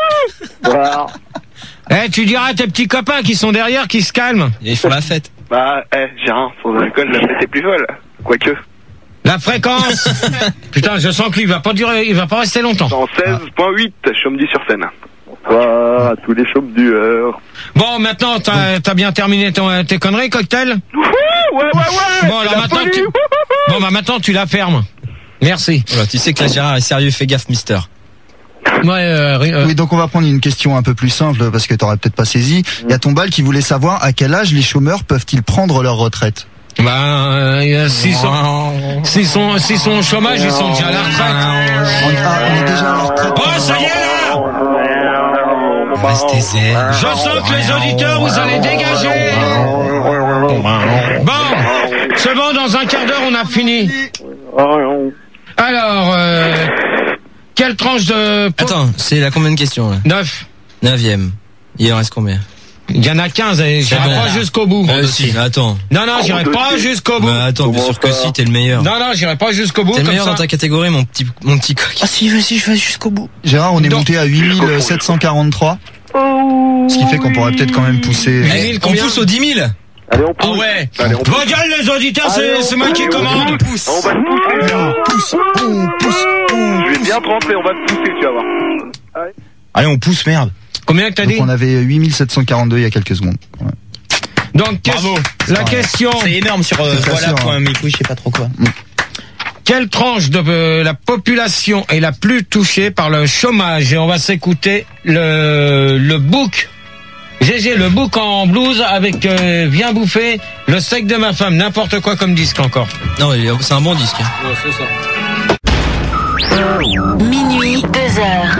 Voilà. eh tu diras à tes petits copains qui sont derrière qui se calment. Ils font la fête. Bah, eh, Gérard, sans alcool, la fête est plus folle. Quoique, La fréquence. Putain, je sens que lui il va pas durer, il va pas rester longtemps. cent seize virgule huit, chaume du sur scène. bonsoir à tous les chômeurs. Bon, maintenant, t'as as bien terminé ton, tes conneries, Cocktail? Ouais, ouais, ouais. Bon, alors maintenant, tu... bon, bah maintenant, tu la fermes. Merci. Voilà, tu sais que là, Gérard est sérieux, fais gaffe, mister. Ouais, euh, euh... Oui, donc on va prendre une question un peu plus simple parce que t'aurais peut-être pas saisi. Il y a Tombal qui voulait savoir à quel âge les chômeurs peuvent-ils prendre leur retraite. Bah, euh, s'ils sont, s'ils sont, s'ils sont au chômage, ils sont déjà à la retraite. On, ah, on est déjà à la retraite. Oh, ça y est là! Restez zen. Je sens que les auditeurs, vous allez dégager. Bon, c'est bon, dans un quart d'heure, on a fini. Alors, euh, quelle tranche de... Attends, c'est la combien de questions là? Neuf. Neuvième. Il en reste combien? Il y en a quinze et j'irai bon. pas jusqu'au bout. Euh, si, attends. Non, non, j'irai pas jusqu'au bout. Bah, attends, bien sûr que si, t'es le meilleur. Non, non, j'irai pas jusqu'au bout. T'es le comme meilleur ça. dans ta catégorie, mon petit, mon petit coq. Ah si, vas-y, je vais jusqu'au bout. Gérard, on est Donc- monté à huit mille sept cent quarante-trois. Oh. Ce qui fait qu'on pourrait peut-être quand même pousser. Eh, on pousse aux dix mille. Allez, on Ah pousse. ouais. Allez, on pousse. Vos gueules, les auditeurs, Allez, c'est on c'est moi qui pousse. commande. On va te pousser. On pousse, on pousse, on Je vais pousse. bien te rentrer, on va te pousser, tu vas voir. Allez, on pousse, merde. Combien que t'as Donc dit? on avait huit mille sept cent quarante-deux il y a quelques secondes. Ouais. Donc, Bravo. la question, C'est énorme sur euh, C'est très voilà sûr, point hein. mes couilles, je sais pas trop quoi. quelle tranche de euh, la population est la plus touchée par le chômage? Et on va s'écouter le, le book. G G, le book en blues avec euh, Viens bouffer le steak de ma femme. N'importe quoi comme disque encore. Non, il est- c'est un bon disque. hein. Ouais, c'est ça. Minuit, deux heures.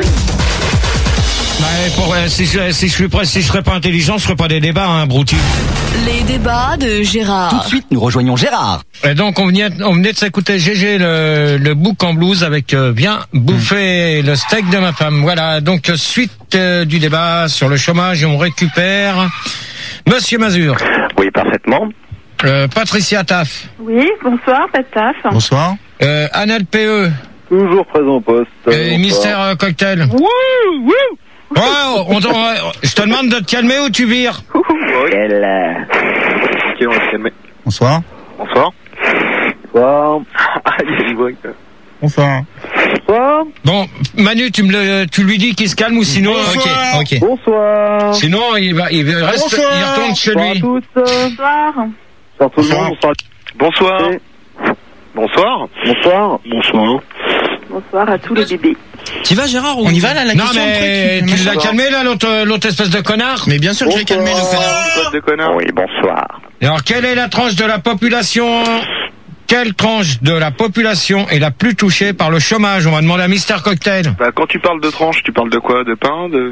Bah, pour, euh, si, je, si je suis prêt, si je serais pas intelligent, je ferais pas des débats, hein, Brouti. Les débats de Gérard. Tout de suite, nous rejoignons Gérard. Et donc, on venait, on venait de s'écouter G G, le, le book en blues avec euh, Viens bouffer le steak de ma femme. Voilà, donc suite euh, du débat sur le chômage, et on récupère Monsieur Mazur. Oui, parfaitement. Euh, Patricia Taff. Oui, bonsoir, Pataf. Bonsoir. Euh, Anel P E. Toujours présent au poste. Et Mystère euh, Cocktail. Wouh, wouh. Ouais, on, on- je te demande de te calmer ou tu vires. Quel, euh, Ok, on va se calmer. Bonsoir. Bonsoir. Bonsoir. Ah, il y a une voix. Bonsoir. Bonsoir. Bon, Manu, tu me le, tu lui dis qu'il se calme ou sinon, Ok, ok. Bonsoir. sinon il va, il reste, Bonsoir. il retourne chez Bonsoir à lui. tous. Bonsoir. Bonsoir tout le monde. Bonsoir. Bonsoir. Bonsoir. Bonsoir. Bonsoir à tous les bébés. Tu vas, Gérard, ou On y va là, la Non question mais après, tu l'as calmé là, l'autre, l'autre espèce de connard. Mais bien sûr que j'ai calmé le connard. Pote de connard. oui, bonsoir. Et alors, quelle est la tranche de la population Quelle tranche de la population est la plus touchée par le chômage? On va demander à Mister Cocktail. Bah, quand tu parles de tranche, tu parles de quoi? De pain? De...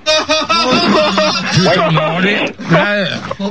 Putain, non, les- là,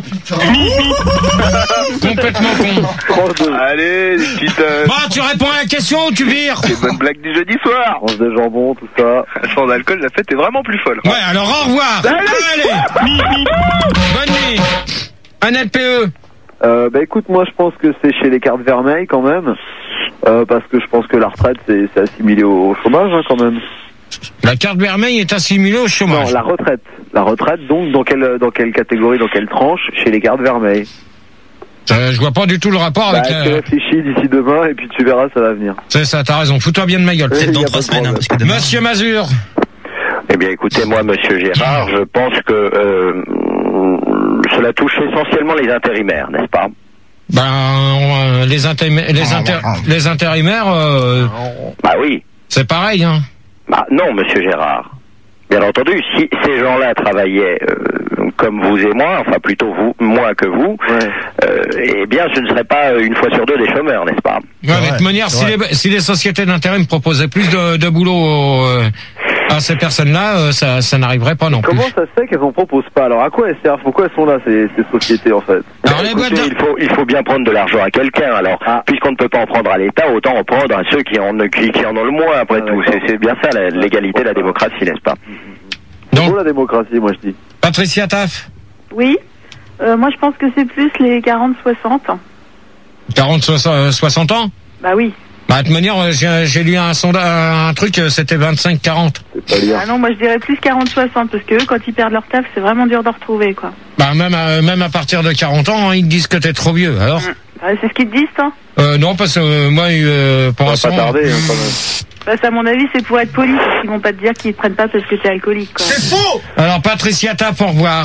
complètement con. Allez, des petites, euh, Bon, tu réponds à la question ou tu vires? des bonnes blagues du jeudi soir. Tranche de jambon, tout ça. Sans alcool, la fête est vraiment plus folle. Ouais, alors au revoir. Allez, bonne nuit. Un L P E. Euh, bah écoute, moi je pense que c'est chez les cartes vermeilles quand même. Euh, parce que je pense que la retraite c'est c'est assimilé au, au chômage hein, quand même. La carte vermeille est assimilée au Non, chômage. la retraite. La retraite donc dans quelle dans quelle catégorie, dans quelle tranche? Chez les cartes vermeilles. Euh, je vois pas du tout le rapport Bah, avec. tu euh, réfléchis d'ici demain et puis tu verras, ça va venir. C'est ça, t'as raison. Fous-toi bien de ma gueule. Oui, Peut-être y dans a trois pas de semaines, hein, problème. parce que demain. Monsieur Mazur. Eh bien, écoutez, moi, monsieur Gérard, je pense que euh, cela touche essentiellement les intérimaires, n'est-ce pas? Ben, euh, les, intérim- les, inter- les intérimaires, euh, Bah oui. c'est pareil, hein. Bah non, monsieur Gérard. Bien entendu, si ces gens-là travaillaient euh, comme vous et moi, enfin plutôt vous, moins que vous, euh, eh bien, ce ne serait pas une fois sur deux des chômeurs, n'est-ce pas? Ouais, mais de toute manière, si les, si les sociétés d'intérim proposaient plus de, de boulot euh, à ces personnes-là, euh, ça, ça n'arriverait pas non plus. Comment ça se fait qu'elles en proposent pas? Alors à quoi elles servent? Pourquoi elles sont là ces, ces sociétés en fait? Alors, les Écoutez, boîtes de- il faut il faut bien prendre de l'argent à quelqu'un. Alors, puisqu'on ne peut pas en prendre à l'État, autant en prendre à ceux qui en qui, qui en ont le moins. Après tout, c'est c'est bien ça la- l'égalité, la démocratie, n'est-ce pas? C'est beau la démocratie, moi je dis. Patricia Taff. Oui. Euh, moi, je pense que c'est plus les quarante soixante. quarante, soixante ans? Bah oui. Bah, de toute manière, euh, j'ai j'ai lu un sondage, un truc, euh, c'était vingt-cinq quarante. Ah non, moi, je dirais plus quarante soixante, parce que eux, quand ils perdent leur taf, c'est vraiment dur de retrouver, quoi. Bah, même à, même à partir de quarante ans, hein, ils te disent que t'es trop vieux, alors? Ouais, c'est ce qu'ils te disent, toi? Euh, non, parce que euh, moi, euh, pour Ça va l'instant... pas tarder, hein, quand même. Parce à mon avis, c'est pour être poli. Ils vont pas te dire qu'ils te prennent pas parce que t'es alcoolique, quoi. C'est faux! Alors, Patricia Taff, au revoir.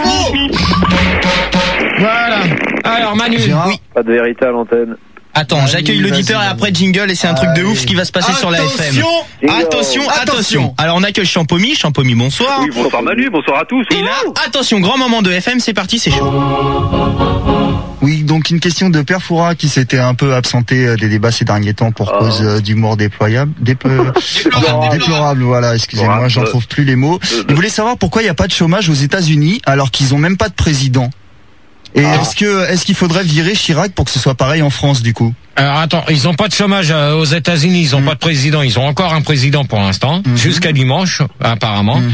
Voilà. Alors, Manu. Oui. Pas de vérité à l'antenne. Attends, Manu, j'accueille l'auditeur et vas-y, après jingle et c'est un truc de Allez. ouf ce qui va se passer sur la F M. Attention. Attention, attention. Attention. Alors on accueille Champomy, Champomy, bonsoir. Oui, bonsoir Manu, bonsoir à tous. Et là, attention, grand moment de F M, c'est parti, c'est chaud. Oui, donc une question de Père Foura qui s'était un peu absenté euh, des débats ces derniers temps pour Ah. cause euh, d'humour déployable, dépe- enfin, déplorable, voilà, excusez-moi, Déplorable. j'en trouve plus les mots. Il voulait savoir pourquoi il n'y a pas de chômage aux États-Unis alors qu'ils ont même pas de président. Et Ah. est-ce que est-ce qu'il faudrait virer Chirac pour que ce soit pareil en France du coup? Alors attends, ils ont pas de chômage euh, aux États-Unis, ils ont Mm. pas de président, ils ont encore un président pour l'instant, Mhm. jusqu'à dimanche apparemment. Mm.